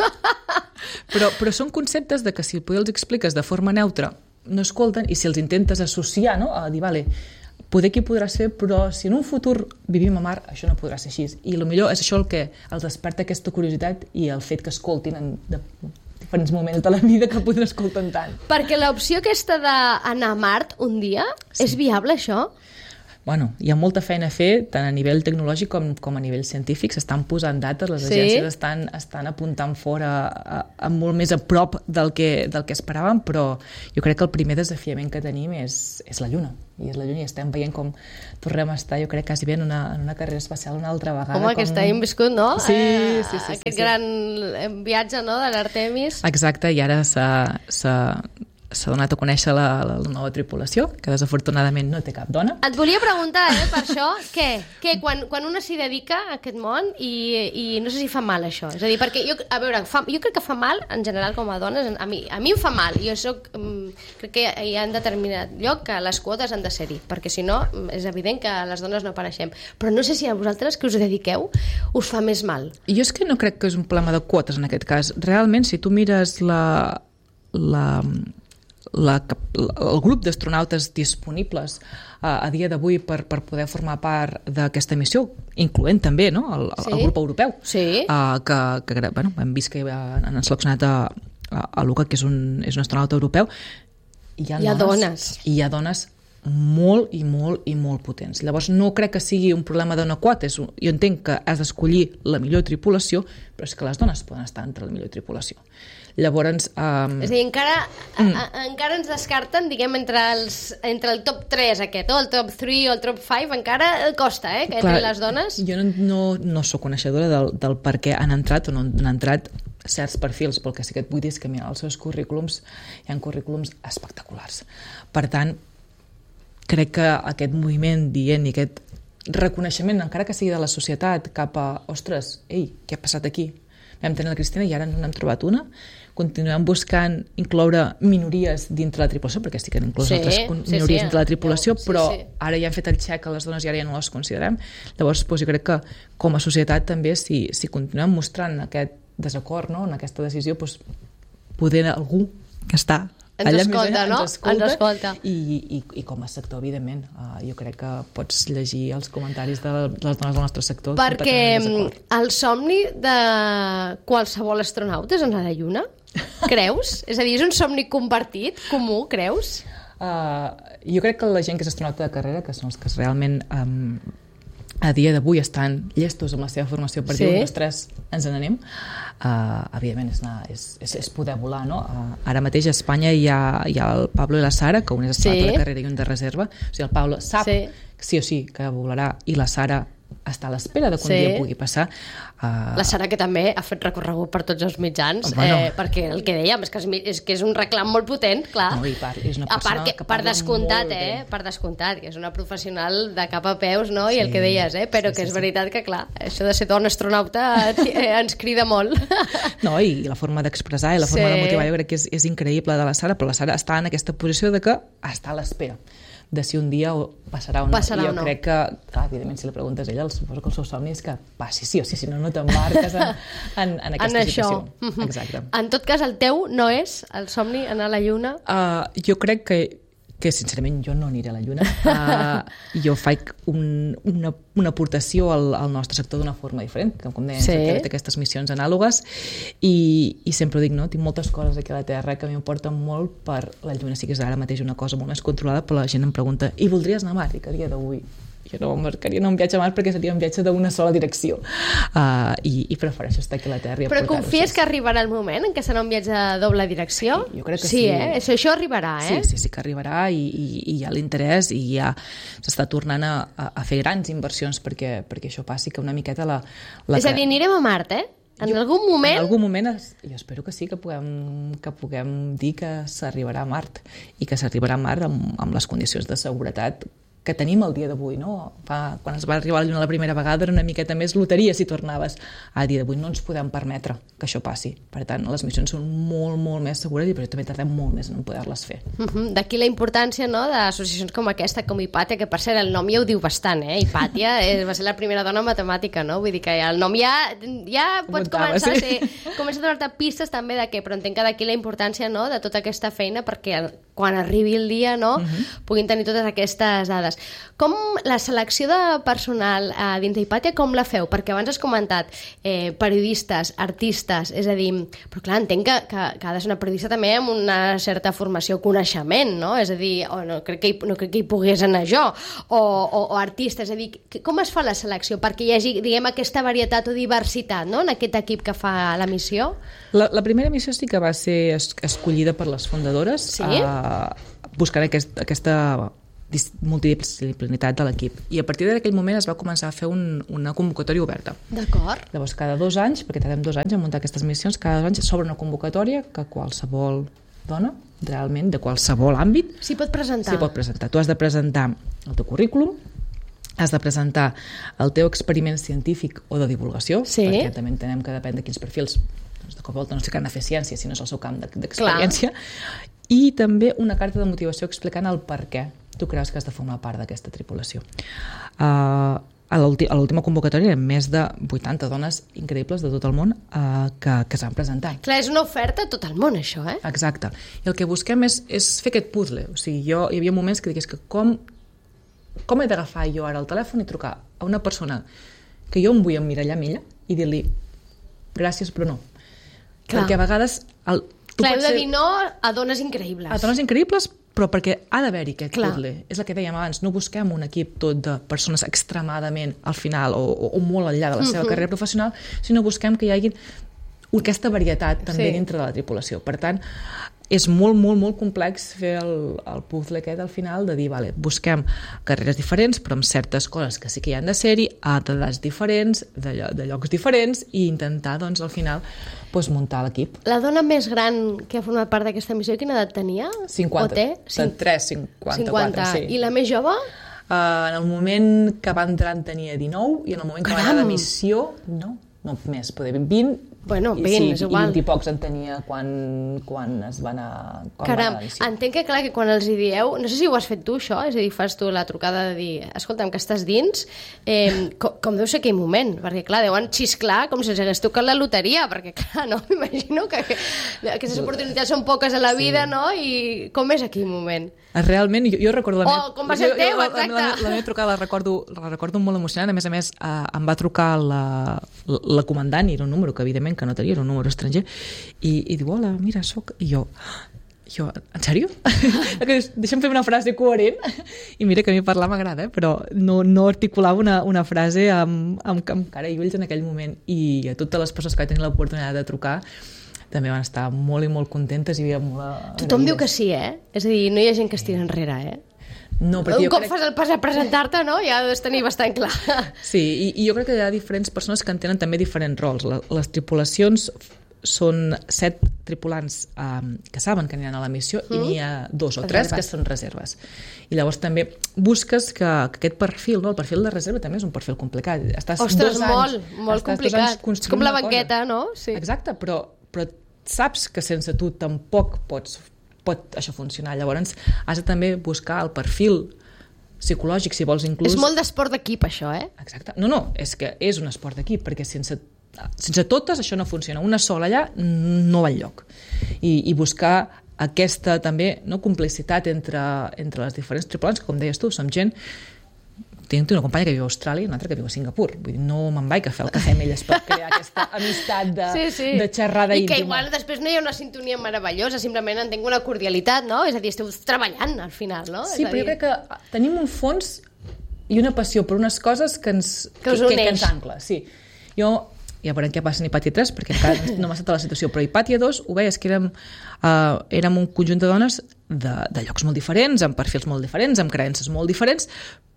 però, però són conceptes de que si poder els expliques de forma neutra no escolten, i si els intentes associar, no? A dir, vale, poder aquí podrà ser, però si en un futur vivim a mar, això no podrà ser així. I el millor és això el que els desperta aquesta curiositat i el fet que escoltin en de diferents moments de la vida que poden escoltar tant. Perquè l'opció aquesta d'anar a Mart un dia, sí. És viable, això? Bueno, hi ha molta feina a fer, tant a nivell tecnològic com, com a nivell científic. S'estan posant dates, les sí? agències estan, estan apuntant fora a, a molt més a prop del que, del que esperàvem, però jo crec que el primer desafiament que tenim és, és la Lluna. I és la Lluna, i estem veient com tornem a estar, jo crec, quasi bé en una, en una carrera espacial una altra vegada. Home, com... aquest any hem viscut, no? Sí, eh, sí, sí, sí. Aquest sí, gran sí. viatge, no?, de l'Artemis. Exacte, i ara s'ha... s'ha donat a conèixer la, la, la nova tripulació, que desafortunadament no té cap dona. Et volia preguntar, eh, per això, què? què? Quan, quan una s'hi dedica a aquest món i, i no sé si fa mal això. És a dir, perquè jo, a veure, fa, jo crec que fa mal, en general, com a dones, a mi, a mi em fa mal. Jo soc, crec que hi ha en determinat lloc que les quotes han de ser-hi, perquè si no, és evident que les dones no apareixem. Però no sé si a vosaltres, que us dediqueu, us fa més mal. Jo és que no crec que és un problema de quotes, en aquest cas. Realment, si tu mires la... la La, el grup d'astronautes disponibles a, a dia d'avui per, per poder formar part d'aquesta missió, incloent també no? el, sí? el grup europeu, sí. uh, que, que bueno, hem vist que han seleccionat a, a, a Luca, que és un, és un astronauta europeu. Hi ha, hi ha dones, dones. I hi ha dones molt i molt i molt potents. Llavors no crec que sigui un problema d'una quota. Jo entenc que has d'escollir la millor tripulació, però és que les dones poden estar entre la millor tripulació. Llavors... Um... És a dir, encara, mm. a, a, encara ens descarten, diguem, entre, els, entre el top tres aquest, o el top tres o el top cinc, encara costa, eh, que entrin les dones. Jo no, no, no sóc coneixedora del, del per què han entrat o no han entrat certs perfils, però el que sí que et vull dir és que, mira, els seus currículums, hi ha currículums espectaculars. Per tant, crec que aquest moviment dient i aquest reconeixement, encara que sigui de la societat, cap a, ostres, ei, què ha passat aquí? Vam tenir la Cristina i ara no n'hem trobat una. Continuem buscant incloure minories dintre la tripulació, perquè sí que han inclòs sí, altres minories sí, sí. dintre la tripulació, sí, però sí. ara ja han fet el xec a les dones i ara ja no les considerem. Llavors, doncs, jo crec que com a societat també, si, si continuem mostrant aquest desacord, no?, en aquesta decisió, doncs, poder algú que està ens allà escolta, més allà, no? Ens escolta, ens escolta. I, i, i com a sector, evidentment, uh, jo crec que pots llegir els comentaris de, de les dones del nostre sector. Perquè el somni de qualsevol astronauta és anar a la Lluna? Creus? És a dir, és un somni compartit, comú, creus? Uh, jo crec que la gent que és astronauta de carrera, que són els que realment um, a dia d'avui estan llestos amb la seva formació per sí. dir un, dos, tres, ens n'anem, uh, evidentment és, anar, és, és, és poder volar, no? Uh, ara mateix a Espanya hi ha, hi ha el Pablo i la Sara, que un és astronauta sí. de carrera i un de reserva. O sigui, el Pablo sap sí. sí o sí que volarà i la Sara està a l'espera de que un sí. dia pugui passar. Uh... La Sara, que també ha fet recorregut per tots els mitjans, bueno. eh, perquè el que dèiem és que, és, és que és un reclam molt potent, clar. No, i part, és una a part que, que per descomptat, eh, per descomptat, que és una professional de cap a peus, no? Sí. I el que deies, eh, però sí, que és sí, veritat sí. que, clar, això de ser dona astronauta eh, ens crida molt. No, i la forma d'expressar i la forma sí. de motivar, jo crec que és, és increïble de la Sara, però la Sara està en aquesta posició de que està a l'espera de si un dia passarà o no. Passarà I jo o no. crec que, clar, evidentment, si li preguntes a ella, suposo que el seu somni és que passi sí o sí, si no, no t'embarques en, en, en aquesta en situació. Mm-hmm. Exacte. En tot cas, el teu no és el somni anar a la Lluna? Uh, jo crec que que sincerament jo no aniré a la Lluna. Uh, jo faig un, una, una aportació al, al nostre sector d'una forma diferent, que com deia, sí. hem fet aquestes missions anàlogues i, i sempre ho dic, no? Tinc moltes coses aquí a la Terra que m'importen molt per la Lluna. Sí que és ara mateix una cosa molt més controlada, però la gent em pregunta, i voldries anar a Mart? I que a dia d'avui jo no marcaria anar un viatge a Mart perquè seria un viatge d'una sola direcció. Uh, i, I prefereixo estar aquí a la Terra i Però confies que arribarà el moment en què serà un viatge de doble direcció? Sí, jo crec que sí. Sí, eh? Això, això arribarà, eh? Sí, sí, sí que arribarà i, i, i hi ha l'interès i ja s'està tornant a, a, a fer grans inversions perquè, perquè això passi, que una miqueta la... la És a dir, anirem a Mart, eh? En jo, algun moment... En algun moment, es, jo espero que sí, que puguem, que puguem dir que s'arribarà a Mart i que s'arribarà a Mart amb, amb les condicions de seguretat que tenim el dia d'avui, no? Fa, quan es va arribar a la Lluna la primera vegada era una miqueta més loteria si tornaves. A dia d'avui no ens podem permetre que això passi. Per tant, les missions són molt, molt més segures i però també tardem molt més en poder-les fer. Uh-huh. D'aquí la importància, no?, d'associacions com aquesta, com Hipàtia, que per cert el nom ja ho diu bastant, eh? Hipàtia és, va ser la primera dona matemàtica, no? Vull dir que el nom ja, ja pots Apuntava, començar sí. a ser, comença a donar-te pistes també de què, però entenc que d'aquí la importància, no?, de tota aquesta feina perquè quan arribi el dia, no?, uh-huh. puguin tenir totes aquestes dades. Com la selecció de personal eh, dins d'Hipàtia, com la feu? Perquè abans has comentat eh, periodistes, artistes, és a dir, però clar, entenc que, que, que ha de ser una periodista també amb una certa formació, coneixement, no? És a dir, oh, no, crec que hi, no crec que hi pogués anar jo, o, o, o artista, és a dir, que, com es fa la selecció perquè hi hagi, diguem, aquesta varietat o diversitat, no?, en aquest equip que fa la missió? La, la primera missió sí que va ser es, escollida per les fundadores, sí? eh, buscant aquest, aquesta multidisciplinitat de l'equip. I a partir d'aquell moment es va començar a fer un, una convocatòria oberta. D'acord. Llavors, cada dos anys, perquè tardem dos anys a muntar aquestes missions, cada dos anys s'obre una convocatòria que qualsevol dona, realment, de qualsevol àmbit, s'hi pot presentar. S'hi pot presentar. Tu has de presentar el teu currículum, has de presentar el teu experiment científic o de divulgació, sí. perquè també entenem que depèn de quins perfils, doncs de cop volta no sé que han de fer ciència, si no és el seu camp d'experiència, i també una carta de motivació explicant el per què tu creus que has de formar part d'aquesta tripulació. Uh, a l'última convocatòria hi ha més de vuitanta dones increïbles de tot el món uh, que, que s'han presentat. Clar, és una oferta a tot el món, això, eh? Exacte. I el que busquem és, és fer aquest puzzle. O sigui, jo, hi havia moments que digués que com, com he d'agafar jo ara el telèfon i trucar a una persona que jo em vull emmirallar amb ella i dir-li gràcies, però no. Clar. Perquè a vegades... El, Clar, heu de dir no a dones increïbles. A dones increïbles, però perquè ha d'haver-hi aquest puzzle. És el que dèiem abans, no busquem un equip tot de persones extremadament al final o, o, o molt enllà de la seva uh-huh. carrera professional, sinó busquem que hi hagi aquesta varietat també Sí. dintre de la tripulació. Per tant, és molt, molt, molt complex fer el, el puzzle aquest al final de dir, vale, busquem carreres diferents, però amb certes coses que sí que hi han de ser-hi, a edats diferents, de, llo de llocs diferents, i intentar, doncs, al final, doncs, muntar l'equip. La dona més gran que ha format part d'aquesta missió, quina edat tenia? cinquanta. O té? cinquanta-tres, cinquanta-quatre, cinquanta. sí. I la més jove? Uh, en el moment que va entrar en tenia dinou, i en el moment que Caram! va anar de missió, no, no més, poder vint, Bueno, i, vint, sí, és igual. i vint i pocs en tenia quan, quan es va anar, quan Caram, va anar a la missió. entenc que clar que quan els hi dieu, no sé si ho has fet tu això, és a dir, fas tu la trucada de dir, escolta'm, que estàs dins, eh, com, com deu ser aquell moment, perquè clar, deuen xisclar com si els hagués tocat la loteria, perquè clar, no, m'imagino que, que aquestes oportunitats són poques a la vida, sí. No? I com és aquell moment? Realment, jo, jo recordo la Oh, meva... com va ser el teu, la, exacte. La, la, la meva trucada la recordo, la recordo molt emocionant. A més a més, eh, em va trucar la, la, la comandant, i era un número que evidentment que no tenia, era un número estranger, i, i diu, hola, mira, soc... I jo, jo en sèrio? Deixa'm fer una frase coherent. I mira que a mi parlar m'agrada, eh? Però no, no articulava una, una frase amb, amb, amb cara i ulls en aquell moment. I a totes les persones que vaig tenir l'oportunitat de trucar també van estar molt i molt contentes i havia molt... Tothom diu que sí, eh? És a dir, no hi ha gent que es tira enrere, eh? No, perquè Un jo cop crec... fas el pas a presentar-te, no? Ja ho has de tenir bastant clar. Sí, i, i jo crec que hi ha diferents persones que en tenen també diferents rols. La, les tripulacions són set tripulants um, que saben que aniran a la missió mm. i n'hi ha dos o tres que són reserves. I llavors també busques que, que aquest perfil, no? El perfil de reserva també és un perfil complicat. Estàs Ostres, dos anys, molt, molt complicat. És com la banqueta, no? Sí. Exacte, però, però saps que sense tu tampoc pots, pot això funcionar. Llavors has de també buscar el perfil psicològic, si vols inclús... És molt d'esport d'equip, això, eh? Exacte. No, no, és que és un esport d'equip, perquè sense, sense totes això no funciona. Una sola allà no va enlloc. I, i buscar aquesta també no, complicitat entre, entre les diferents tripulants, que com deies tu, som gent... Tinc una companya que viu a Austràlia i una altra que viu a Singapur. Vull dir, no me'n vaig a fer el cafè amb elles per crear aquesta amistat de, sí, sí. de xerrada I íntima. que igual després no hi ha una sintonia meravellosa, simplement entenc una cordialitat, no? És a dir, esteu treballant al final, no? Sí, és a però dir... jo crec que tenim un fons i una passió per unes coses que ens, que us que, uneix. que ens ancla. Sí. Jo, ja veurem què passa en Hipàtia tres, perquè encara no m'ha estat la situació, però Hipàtia dos ho veies que érem, uh, érem un conjunt de dones de, de llocs molt diferents, amb perfils molt diferents, amb creences molt diferents,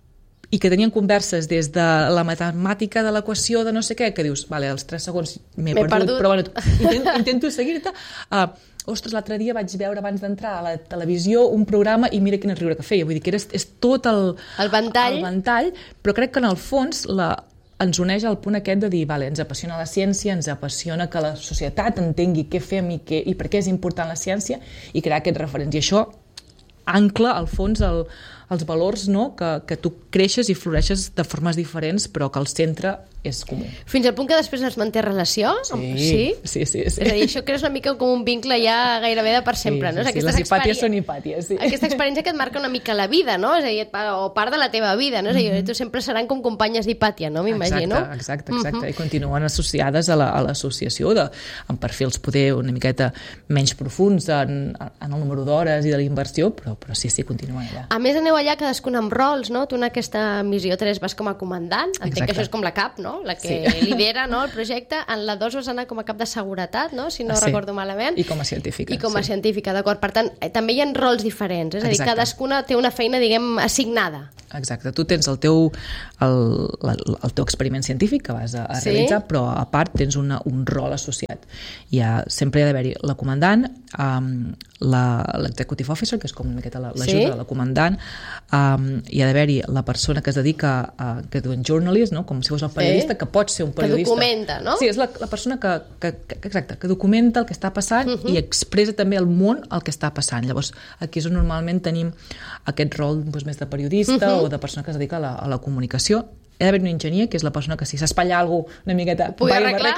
i que tenien converses des de la matemàtica de l'equació de no sé què, que dius, vale, als tres segons m'he perdut, perdut, però bueno, intento, intento seguir-te. Uh, ostres, l'altre dia vaig veure abans d'entrar a la televisió un programa i mira quin riure que feia. Vull dir que era, és tot el, el, ventall. el ventall, però crec que en el fons la, ens uneix al punt aquest de dir, vale, ens apassiona la ciència, ens apassiona que la societat entengui què fem i, què, i per què és important la ciència i crear aquests referents. I això ancla, al fons, el, els valors, no? que, que tu creixes i floreixes de formes diferents, però que el centre és comú. Fins al punt que després es manté relació? Sí, sí? sí, sí, sí. És a dir, això creus una mica com un vincle ja gairebé de per sempre, sí, no? Sí, sí. Les hipàties són hipàties, sí. Aquesta experiència que et marca una mica la vida, no? És a dir, o part de la teva vida, no? És a dir, tu sempre seran com companyes d'hipàtia, no? M'imagino. Exacte, exacte, exacte. Uh -huh. I continuen associades a l'associació la, amb perfils poder una miqueta menys profuns en, en el número d'hores i de la inversió, però, però sí, sí, continuen allà. A més, aneu allà cadascun amb rols, no? Tu en aquesta missió tres vas com a comandant, entenc exacte. que això és com la cap, no? La que sí. lidera, no, el projecte. En la dos vas anar com a cap de seguretat, no? Si no sí. recordo malament. I com a científica. I com a sí. científica, d'acord. Per tant, eh, també hi ha rols diferents, és a dir, exacte. cadascuna té una feina, diguem, assignada. Exacte. Tu tens el teu, el, el teu experiment científic que vas a, a sí. realitzar, però a part tens una, un rol associat. Hi ha, sempre hi ha d'haver-hi la comandant, um, l'executive officer, que és com una miqueta l'ajuda sí? de la comandant, um, hi ha d'haver-hi la persona que es dedica a, que diuen journalist, no? Com si fos el periodista, sí? que pot ser un periodista. Que documenta, no? Sí, és la, la persona que, que, que, exacte, que documenta el que està passant uh -huh. i expressa també al món el que està passant. Llavors, aquí és on normalment tenim aquest rol doncs, més de periodista uh -huh. o de persona que es dedica a la, a la comunicació. Hi ha d'haver un enginyer, que és la persona que si s'espatlla alguna cosa una miqueta... Pugui arreglar.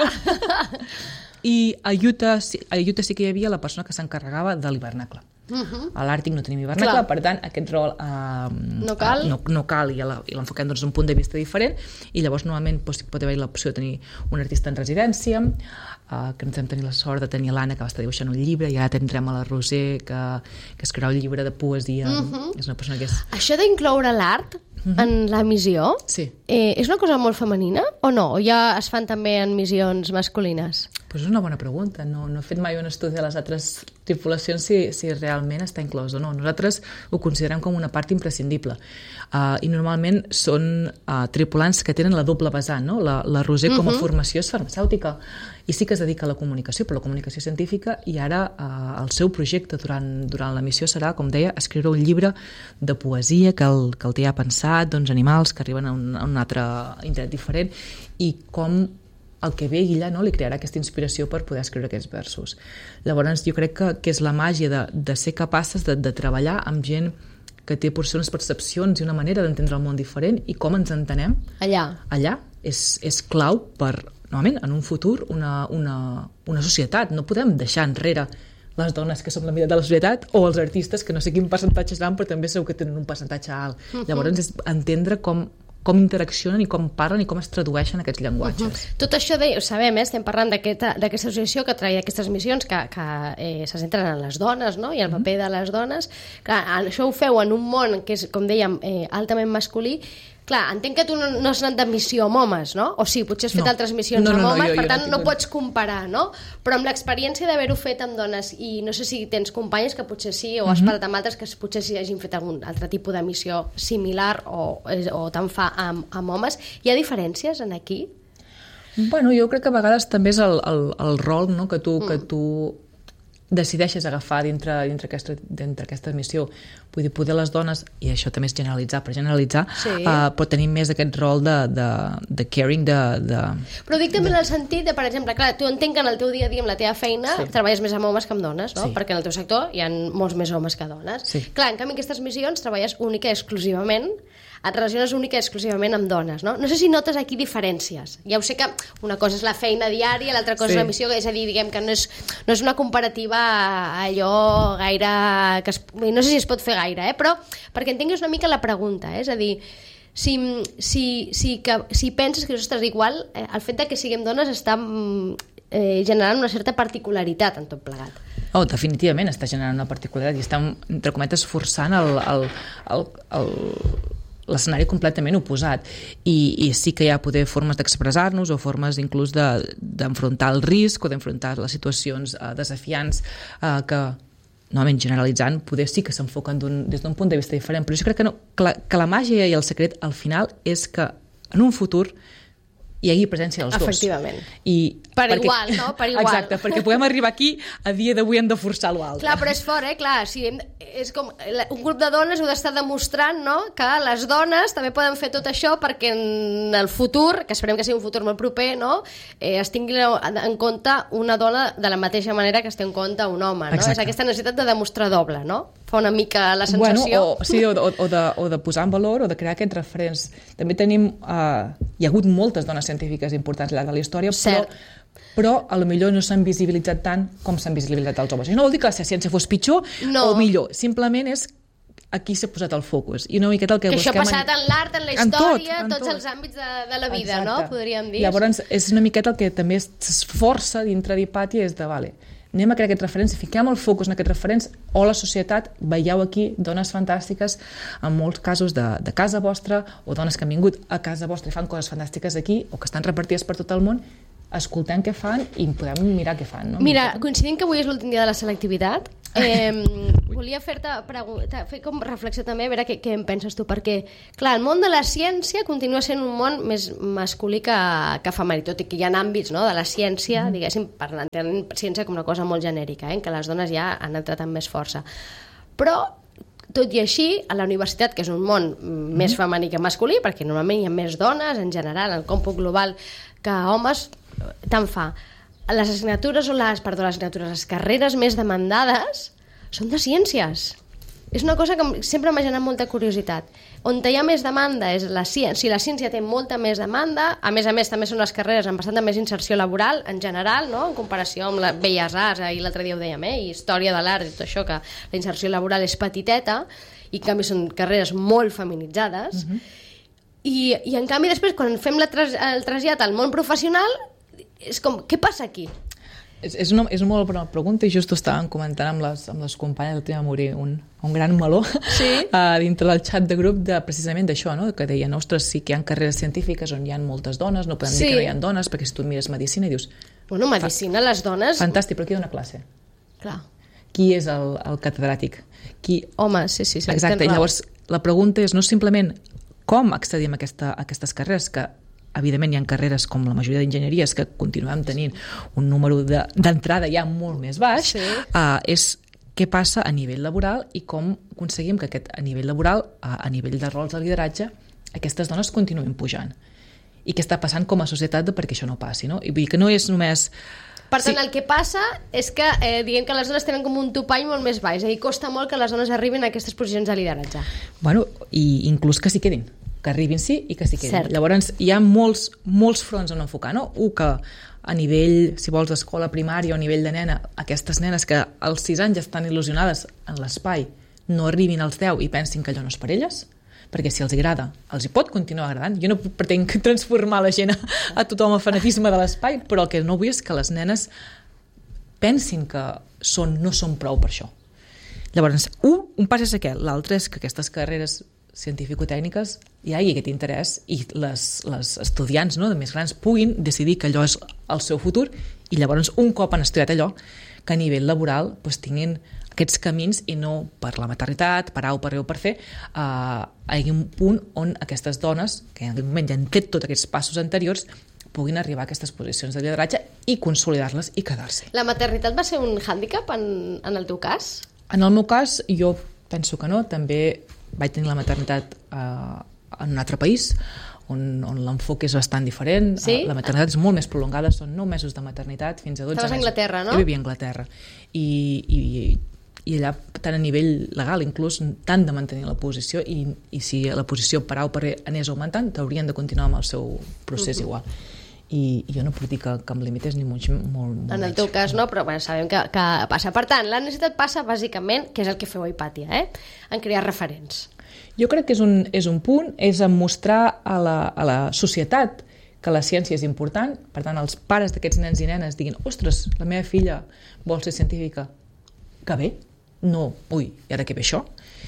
I a Utah, a Utah sí que hi havia la persona que s'encarregava de l'hivernacle. Uh -huh. A l'Àrtic no tenim hivernacle, Clar. per tant, aquest rol uh, no cal, uh, no, no cal i l'enfoquem doncs, d'un punt de vista diferent, i llavors normalment doncs, pot haver l'opció de tenir un artista en residència, uh, que ens hem tenir la sort de tenir l'Anna, que va estar dibuixant un llibre, i ara tindrem a la Roser, que, que escriurà un llibre de poesia. Uh -huh. És una persona que és... Això d'incloure l'art uh -huh. en la missió sí. eh, és una cosa molt femenina o no? O ja es fan també en missions masculines? Pues és una bona pregunta. No, no he fet mai un estudi de les altres tripulacions si, si realment està inclòs o no. Nosaltres ho considerem com una part imprescindible. Uh, I normalment són uh, tripulants que tenen la doble vessant, no? La, la Roser com a uh-huh. formació és farmacèutica i sí que es dedica a la comunicació, però la comunicació científica, i ara uh, el seu projecte durant, durant la missió serà, com deia, escriure un llibre de poesia que el, que el té ja pensat, doncs animals que arriben a un, a un altre indret diferent, i com el que ve ella, no, li crearà aquesta inspiració per poder escriure aquests versos. Llavors jo crec que, que és la màgia de, de ser capaces de, de treballar amb gent que té potser unes percepcions i una manera d'entendre el món diferent, i com ens entenem allà, allà és, és clau per, normalment, en un futur, una, una, una societat. No podem deixar enrere les dones que som la meitat de la societat, o els artistes, que no sé quin percentatge seran, però també segur que tenen un percentatge alt. Uh-huh. Llavors és entendre com com interaccionen i com parlen i com es tradueixen aquests llenguatges. Uh-huh. Tot això de, ho sabem, eh? Estem parlant d'aquesta associació que traia aquestes missions que, que eh, se centren en les dones, no? I el paper de les dones. Clar, això ho feu en un món que és, com dèiem, eh, altament masculí. Clar, entenc que tu no, no has anat de missió amb homes, no? O sí, potser has fet no. altres missions no, no, amb homes, no, jo, per tant no, no pots comparar, no? Però amb l'experiència d'haver-ho fet amb dones, i no sé si tens companyes que potser sí, o has uh-huh. parlat amb altres que potser sí hagin fet algun altre tipus de missió similar o, o tant fa amb, amb homes, hi ha diferències en aquí? Bueno, jo crec que a vegades també és el, el, el rol, no?, que tu, mm. que tu decideixes agafar dintre, dintre, aquesta, dintre aquesta missió. Vull dir, poder les dones, i això també és generalitzar, per generalitzar, sí. uh, però tenim més aquest rol de, de, de caring, de, de... Però dic també de... en el sentit de, per exemple, clar, tu entenc que en el teu dia a dia, amb la teva feina, sí. treballes més amb homes que amb dones, no? Sí. Perquè en el teu sector hi ha molts més homes que dones. Sí. Clar, en canvi, en aquestes missions treballes única i exclusivament, et relaciones única i exclusivament amb dones, no? No sé si notes aquí diferències. Ja ho sé que una cosa és la feina diària, l'altra cosa sí. és la missió, és a dir, diguem que no és, no és una comparativa allò gaire... Que es, no sé si es pot fer gaire, eh? Però perquè entenguis una mica la pregunta, eh? És a dir, si, si, si, que, si penses que, ostres, igual, eh, el fet de que siguem dones està eh, generant una certa particularitat en tot plegat. Oh, definitivament està generant una particularitat i estem, entre cometes, forçant el... el, el, el l'escenari completament oposat, i, i sí que hi ha poder formes d'expressar-nos o formes inclús d'enfrontar de, el risc o d'enfrontar les situacions uh, desafiants uh, que, novament generalitzant, poder sí que s'enfoquen des d'un punt de vista diferent, però jo crec que, no, que, la, que la màgia i el secret al final és que en un futur hi hagi presència dels dos. Efectivament. I per perquè, igual, no? Per igual. Exacte, perquè podem arribar aquí, a dia d'avui hem de forçar l'altre. Clar, però és fort, eh? Clar, si hem, és com, un grup de dones heu d'estar demostrant, no?, que les dones també poden fer tot això perquè en el futur, que esperem que sigui un futur molt proper, no?, eh, es tingui en compte una dona de la mateixa manera que es té en compte un home, no? Exacte. És aquesta necessitat de demostrar doble, no? Fa una mica la sensació... Bueno, o, sí, o, o, o, de, o de posar en valor o de crear aquests referents. També tenim... Uh, hi ha hagut moltes dones científiques importants al llarg de la història, però, però a lo millor no s'han visibilitzat tant com s'han visibilitzat els homes. I no vol dir que la ciència fos pitjor no. o millor, simplement és aquí s'ha posat el focus. I una miqueta el que, que busquem... això ha passat en l'art, en la història, en tot, en tots tot. els àmbits de, de la vida, exacte. No? Podríem dir. Llavors és una miqueta el que també s'esforça dintre d'Hipàtia, és de, vale, anem a crear aquests referents, fiquem el focus en aquests referents, o la societat, veieu aquí dones fantàstiques, en molts casos de, de casa vostra, o dones que han vingut a casa vostra i fan coses fantàstiques aquí, o que estan repartides per tot el món, escoltem què fan i podem mirar què fan. No? Mira, coincidint que avui és l'últim dia de la selectivitat, eh, volia fer-te fer com reflexió també, a veure què, què en penses tu, perquè, clar, el món de la ciència continua sent un món més masculí que, que femení, tot i que hi ha àmbits, no?, de la ciència, mm. diguéssim, parlant de ciència com una cosa molt genèrica, eh, en què les dones ja han entrat amb més força. Però, tot i així, a la universitat, que és un món mm. més femení que masculí, perquè normalment hi ha més dones, en general, en el còmput global, que homes, tant fa. Les assignatures o les, perdó, les assignatures, les carreres més demandades són de ciències. És una cosa que sempre m'ha generat molta curiositat. On hi ha més demanda és la ciència. Si la ciència té molta més demanda, a més a més també són les carreres amb bastanta més inserció laboral en general, no?, en comparació amb les belles arts, i l'altre dia ho dèiem, eh? I història de l'art i tot això, que la inserció laboral és petiteta i en canvi són carreres molt feminitzades. Uh-huh. I, i en canvi després quan fem la tras, el trasllat al món professional és com, què passa aquí? És, és, una, és una molt bona pregunta i just ho estàvem comentant amb les, amb les companyes, el tema morir un, un gran meló sí? uh, dintre del xat de grup de, precisament d'això, no? Que deien, ostres, sí que hi ha carreres científiques on hi ha moltes dones, no podem sí. dir que no hi ha dones, perquè si tu mires medicina i dius... Bueno, medicina, les dones... Fantàstic, però qui dona classe? Clar. Qui és el, el catedràtic? Qui... Home, sí, sí. sí Exacte, i llavors la pregunta és no simplement com accedim a, aquesta, a aquestes carreres, que evidentment hi ha carreres com la majoria d'enginyeries que continuem tenint un número d'entrada de, ja molt més baix, sí. uh, és què passa a nivell laboral i com aconseguim que aquest, a nivell laboral, a, a nivell de rols de lideratge, aquestes dones continuïn pujant. I què està passant com a societat perquè això no passi, no? I vull dir que no és només... Per tant, sí. el que passa és que eh, diguem que les dones tenen com un topall molt més baix, és a dir, costa molt que les dones arribin a aquestes posicions de lideratge. Bueno, i inclús que s'hi quedin, que arribin sí i que s'hi quedin. Cert. Llavors, hi ha molts, molts fronts on enfocar, no? Un, que a nivell, si vols, d'escola primària o a nivell de nena, aquestes nenes que als sis anys estan il·lusionades en l'espai, no arribin als deu i pensin que allò no és per elles, perquè si els agrada, els hi pot continuar agradant. Jo no pretenc transformar la gent a, a tothom el fanatisme de l'espai, però el que no vull és que les nenes pensin que són, no són prou per això. Llavors, un, un pas és aquest, l'altre és que aquestes carreres científico-tècniques hi hagi aquest interès i les, les estudiants, no, de més grans puguin decidir que allò és el seu futur i llavors un cop han estudiat allò que a nivell laboral doncs, tinguin aquests camins i no per la maternitat, per A o per B o per C, eh, hi hagi un punt on aquestes dones, que en aquell moment ja han fet tots aquests passos anteriors, puguin arribar a aquestes posicions de lideratge i consolidar-les i quedar-se. La maternitat va ser un hàndicap en, en el teu cas? En el meu cas, jo penso que no. També vaig tenir la maternitat eh, en un altre país, on, on l'enfoc és bastant diferent. Sí? La maternitat és molt més prolongada, són nou mesos de maternitat fins a dotze mesos. Estaves a Anglaterra, no? Jo vivia a Anglaterra. I, i, i allà, tant a nivell legal, inclús, tant de mantenir la posició, i, i si la posició per A o per B anés augmentant, t'haurien de continuar amb el seu procés uh-huh. igual. I, i jo no puc dir que, que em limités ni molt, molt, molt en el teu cas no, però bueno, sabem que, que passa. Per tant, la necessitat passa bàsicament, que és el que feu a Hipàtia, eh? En crear referents. Jo crec que és un, és un punt, és en mostrar a la, a la societat que la ciència és important, per tant, els pares d'aquests nens i nenes diguin, ostres, la meva filla vol ser científica, que bé, no, ui, i ara què ve això?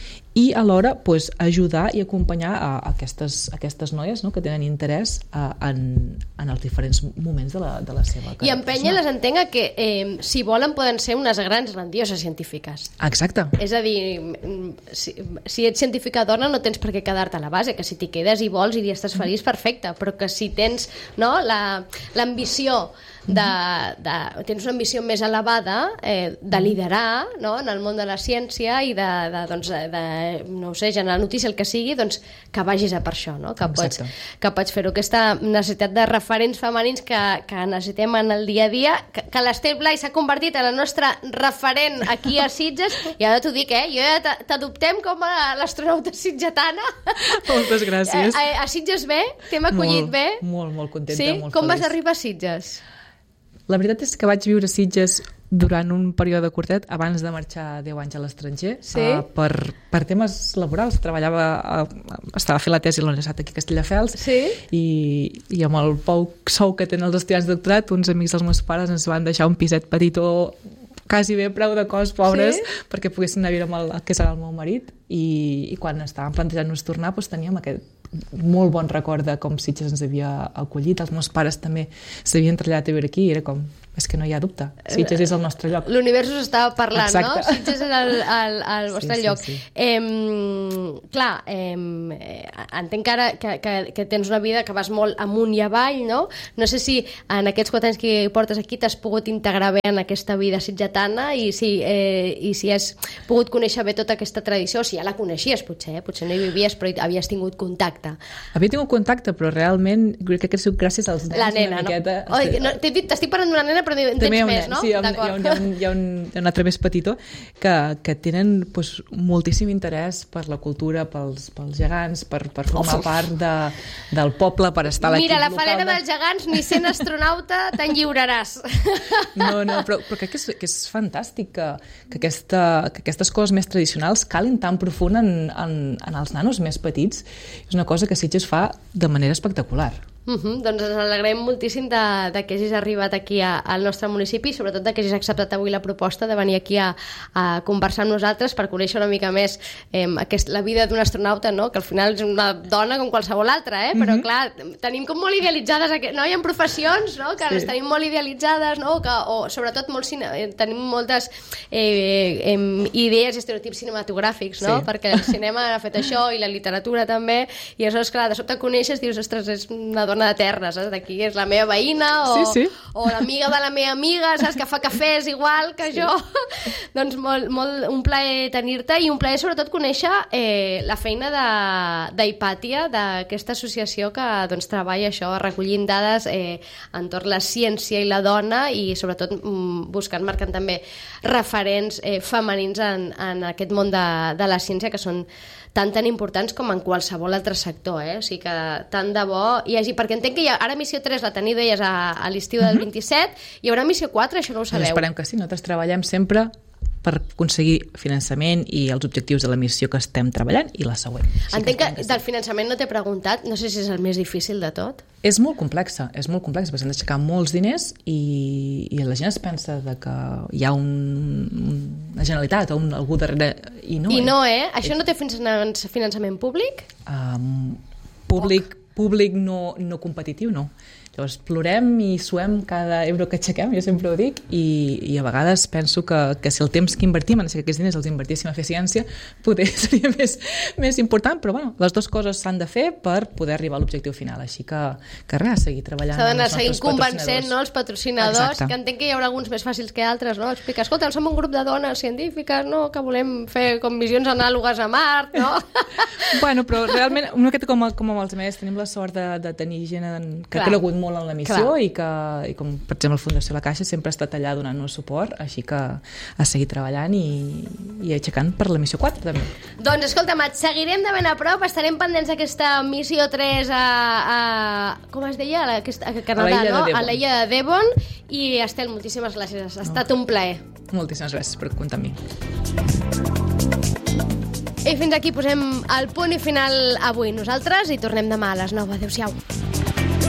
I alhora pues, ajudar i acompanyar a aquestes, a aquestes noies, no?, que tenen interès a, en, en els diferents moments de la, de la seva carrera. I empènyer les entenc que eh, si volen poden ser unes grans grandioses científiques. Exacte. És a dir, si, si ets científica dona no tens per què quedar-te a la base, que si t'hi quedes i vols i estàs feliç, perfecte, però que si tens, no, la, l'ambició de, de, tens una ambició més elevada eh, de liderar, no?, en el món de la ciència i de, de, doncs, de no ho sé, generar notícia, el que sigui, doncs que vagis a per això, no? Que pots, que pots fer-ho. Aquesta necessitat de referents femenins que, que necessitem en el dia a dia, que, que l'Ester Blai s'ha convertit en la nostra referent aquí a Sitges, i ara t'ho dic, eh? Jo ja t'adoptem com a l'astronauta sitgetana. Moltes gràcies. A, a, a Sitges bé? T'hem acollit molt, bé? Molt, molt contenta, sí? molt Com feliç. vas arribar a Sitges? La veritat és que vaig viure a Sitges durant un període curtet abans de marxar deu anys a l'estranger, sí? uh, per, per temes laborals. Treballava, uh, estava fent la tesi a la Universitat aquí a Castelldefels, sí? i, i amb el poc sou que tenen els estudiants de doctorat, uns amics dels meus pares ens van deixar un piset petitó quasi bé preu de cost, pobres, sí? Perquè poguessin anar a viure amb el que serà el meu marit, i, i quan estàvem plantejant-nos tornar doncs teníem aquest molt bon record de com Sitges ens havia acollit. Els meus pares també s'havien traslladat a viure aquí i era com, és que no hi ha dubte, Sitges és el nostre lloc. L'univers us estava parlant, exacte, no? Sitges és el, el, el vostre sí, lloc. Sí, sí. Eh, clar, eh, entenc ara que, que, que tens una vida que vas molt amunt i avall, no? No sé si en aquests quatre anys que portes aquí t'has pogut integrar bé en aquesta vida sitgetana i si, eh, i si has pogut conèixer bé tota aquesta tradició, o si ja la coneixies potser, eh? Potser no hi vivies però havies tingut contacte. Havia tingut contacte, però realment crec que ha sigut gràcies als nens. La nena, no? Miqueta... Oi, no t'he dit, t'estic parlant d'una nena, però en tens més, no? Sí, hi ha, hi, ha un, hi, ha un, hi, ha un, hi ha un altre més petitó que, que tenen pues, moltíssim interès per la cultura, pels, pels gegants, per, per formar Uf. part de, del poble, per estar a l'equip local. Mira, la local falera de... dels gegants, ni sent astronauta te'n lliuraràs. No, no, però, però crec que és, que és fantàstic que, que, aquesta, que aquestes coses més tradicionals calin tan profund en, en, en els nanos més petits. És una cosa que Sitges fa de manera espectacular. Uh-huh. Doncs ens alegrem moltíssim de, de que hagis arribat aquí a, al nostre municipi i sobretot de que hagis acceptat avui la proposta de venir aquí a, a conversar amb nosaltres per conèixer una mica més eh, aquest, la vida d'un astronauta, no? Que al final és una dona com qualsevol altra, eh? Però uh-huh. clar, tenim com molt idealitzades, no? Hi ha professions, no? Que sí. les tenim molt idealitzades, no? Que, o sobretot molt cine, tenim moltes eh, eh, idees i estereotips cinematogràfics, no? Sí. Perquè el cinema ha fet això i la literatura també, i aleshores, clar, de sobte coneixes, dius, ostres, és una dona de terra, saps? D'aquí és la meva veïna o, sí, sí. o l'amiga de la meva amiga, saps? Que fa cafès igual que sí. jo. Doncs molt, molt, un plaer tenir-te i un plaer sobretot conèixer eh, la feina d'Hypatia, d'aquesta associació que doncs, treballa això, recollint dades eh, entorn la ciència i la dona i sobretot mm, buscant, marcant també referents eh, femenins en, en aquest món de, de la ciència que són tan tan importants com en qualsevol altre sector, eh? O sigui que tant de bo hi hagi, perquè entenc que hi ha, ara missió tres la teniu, deies, a, a l'estiu del vint-i-set, hi haurà missió quatre, això no ho sabeu? Esperem que sí, nosaltres treballem sempre per aconseguir finançament i els objectius de la missió que estem treballant i la següent. Sí entenc que, que sí. Del finançament no t'he preguntat, no sé si és el més difícil de tot. És molt complexa, és molt complexa, perquè s'han d'aixecar molts diners i, i la gent es pensa de que hi ha un, una generalitat o un, algú darrere, i no. I no, eh? Això no té finançament públic? Um, públic, públic no, no competitiu, no. Llavors, plorem i suem cada euro que aixequem, jo sempre ho dic, i, i a vegades penso que, que si el temps que invertim, en aquests diners els invertíssim a fer ciència, potser seria més, més important, però bueno, les dues coses s'han de fer per poder arribar a l'objectiu final, així que, que res, seguir treballant. S'ha d'anar seguint convencent, no?, els patrocinadors, exacte. Que entenc que hi haurà alguns més fàcils que altres, no? Explica, escolta, som un grup de dones científiques, no?, que volem fer com missions anàlogues a Mart, no? Bueno, però realment, una miqueta com, com amb els meus, tenim la sort de, de tenir gent que ha cregut molt en la missió i que, i com per exemple Fundació La Caixa sempre ha estat allà donant-nos suport, així que a seguir treballant i, i aixecant per la missió quatre també. Doncs escolta'm, et seguirem de ben a prop, estarem pendents d'aquesta missió tres a, a com es deia? A, a, a Canadà, a no? A l'illa de Devon, i Estel, moltíssimes gràcies, ha estat no. un plaer. Moltíssimes gràcies per comptar amb mi. I fins aquí posem el punt i final avui. Nosaltres i tornem demà a les nou. Adéu-siau.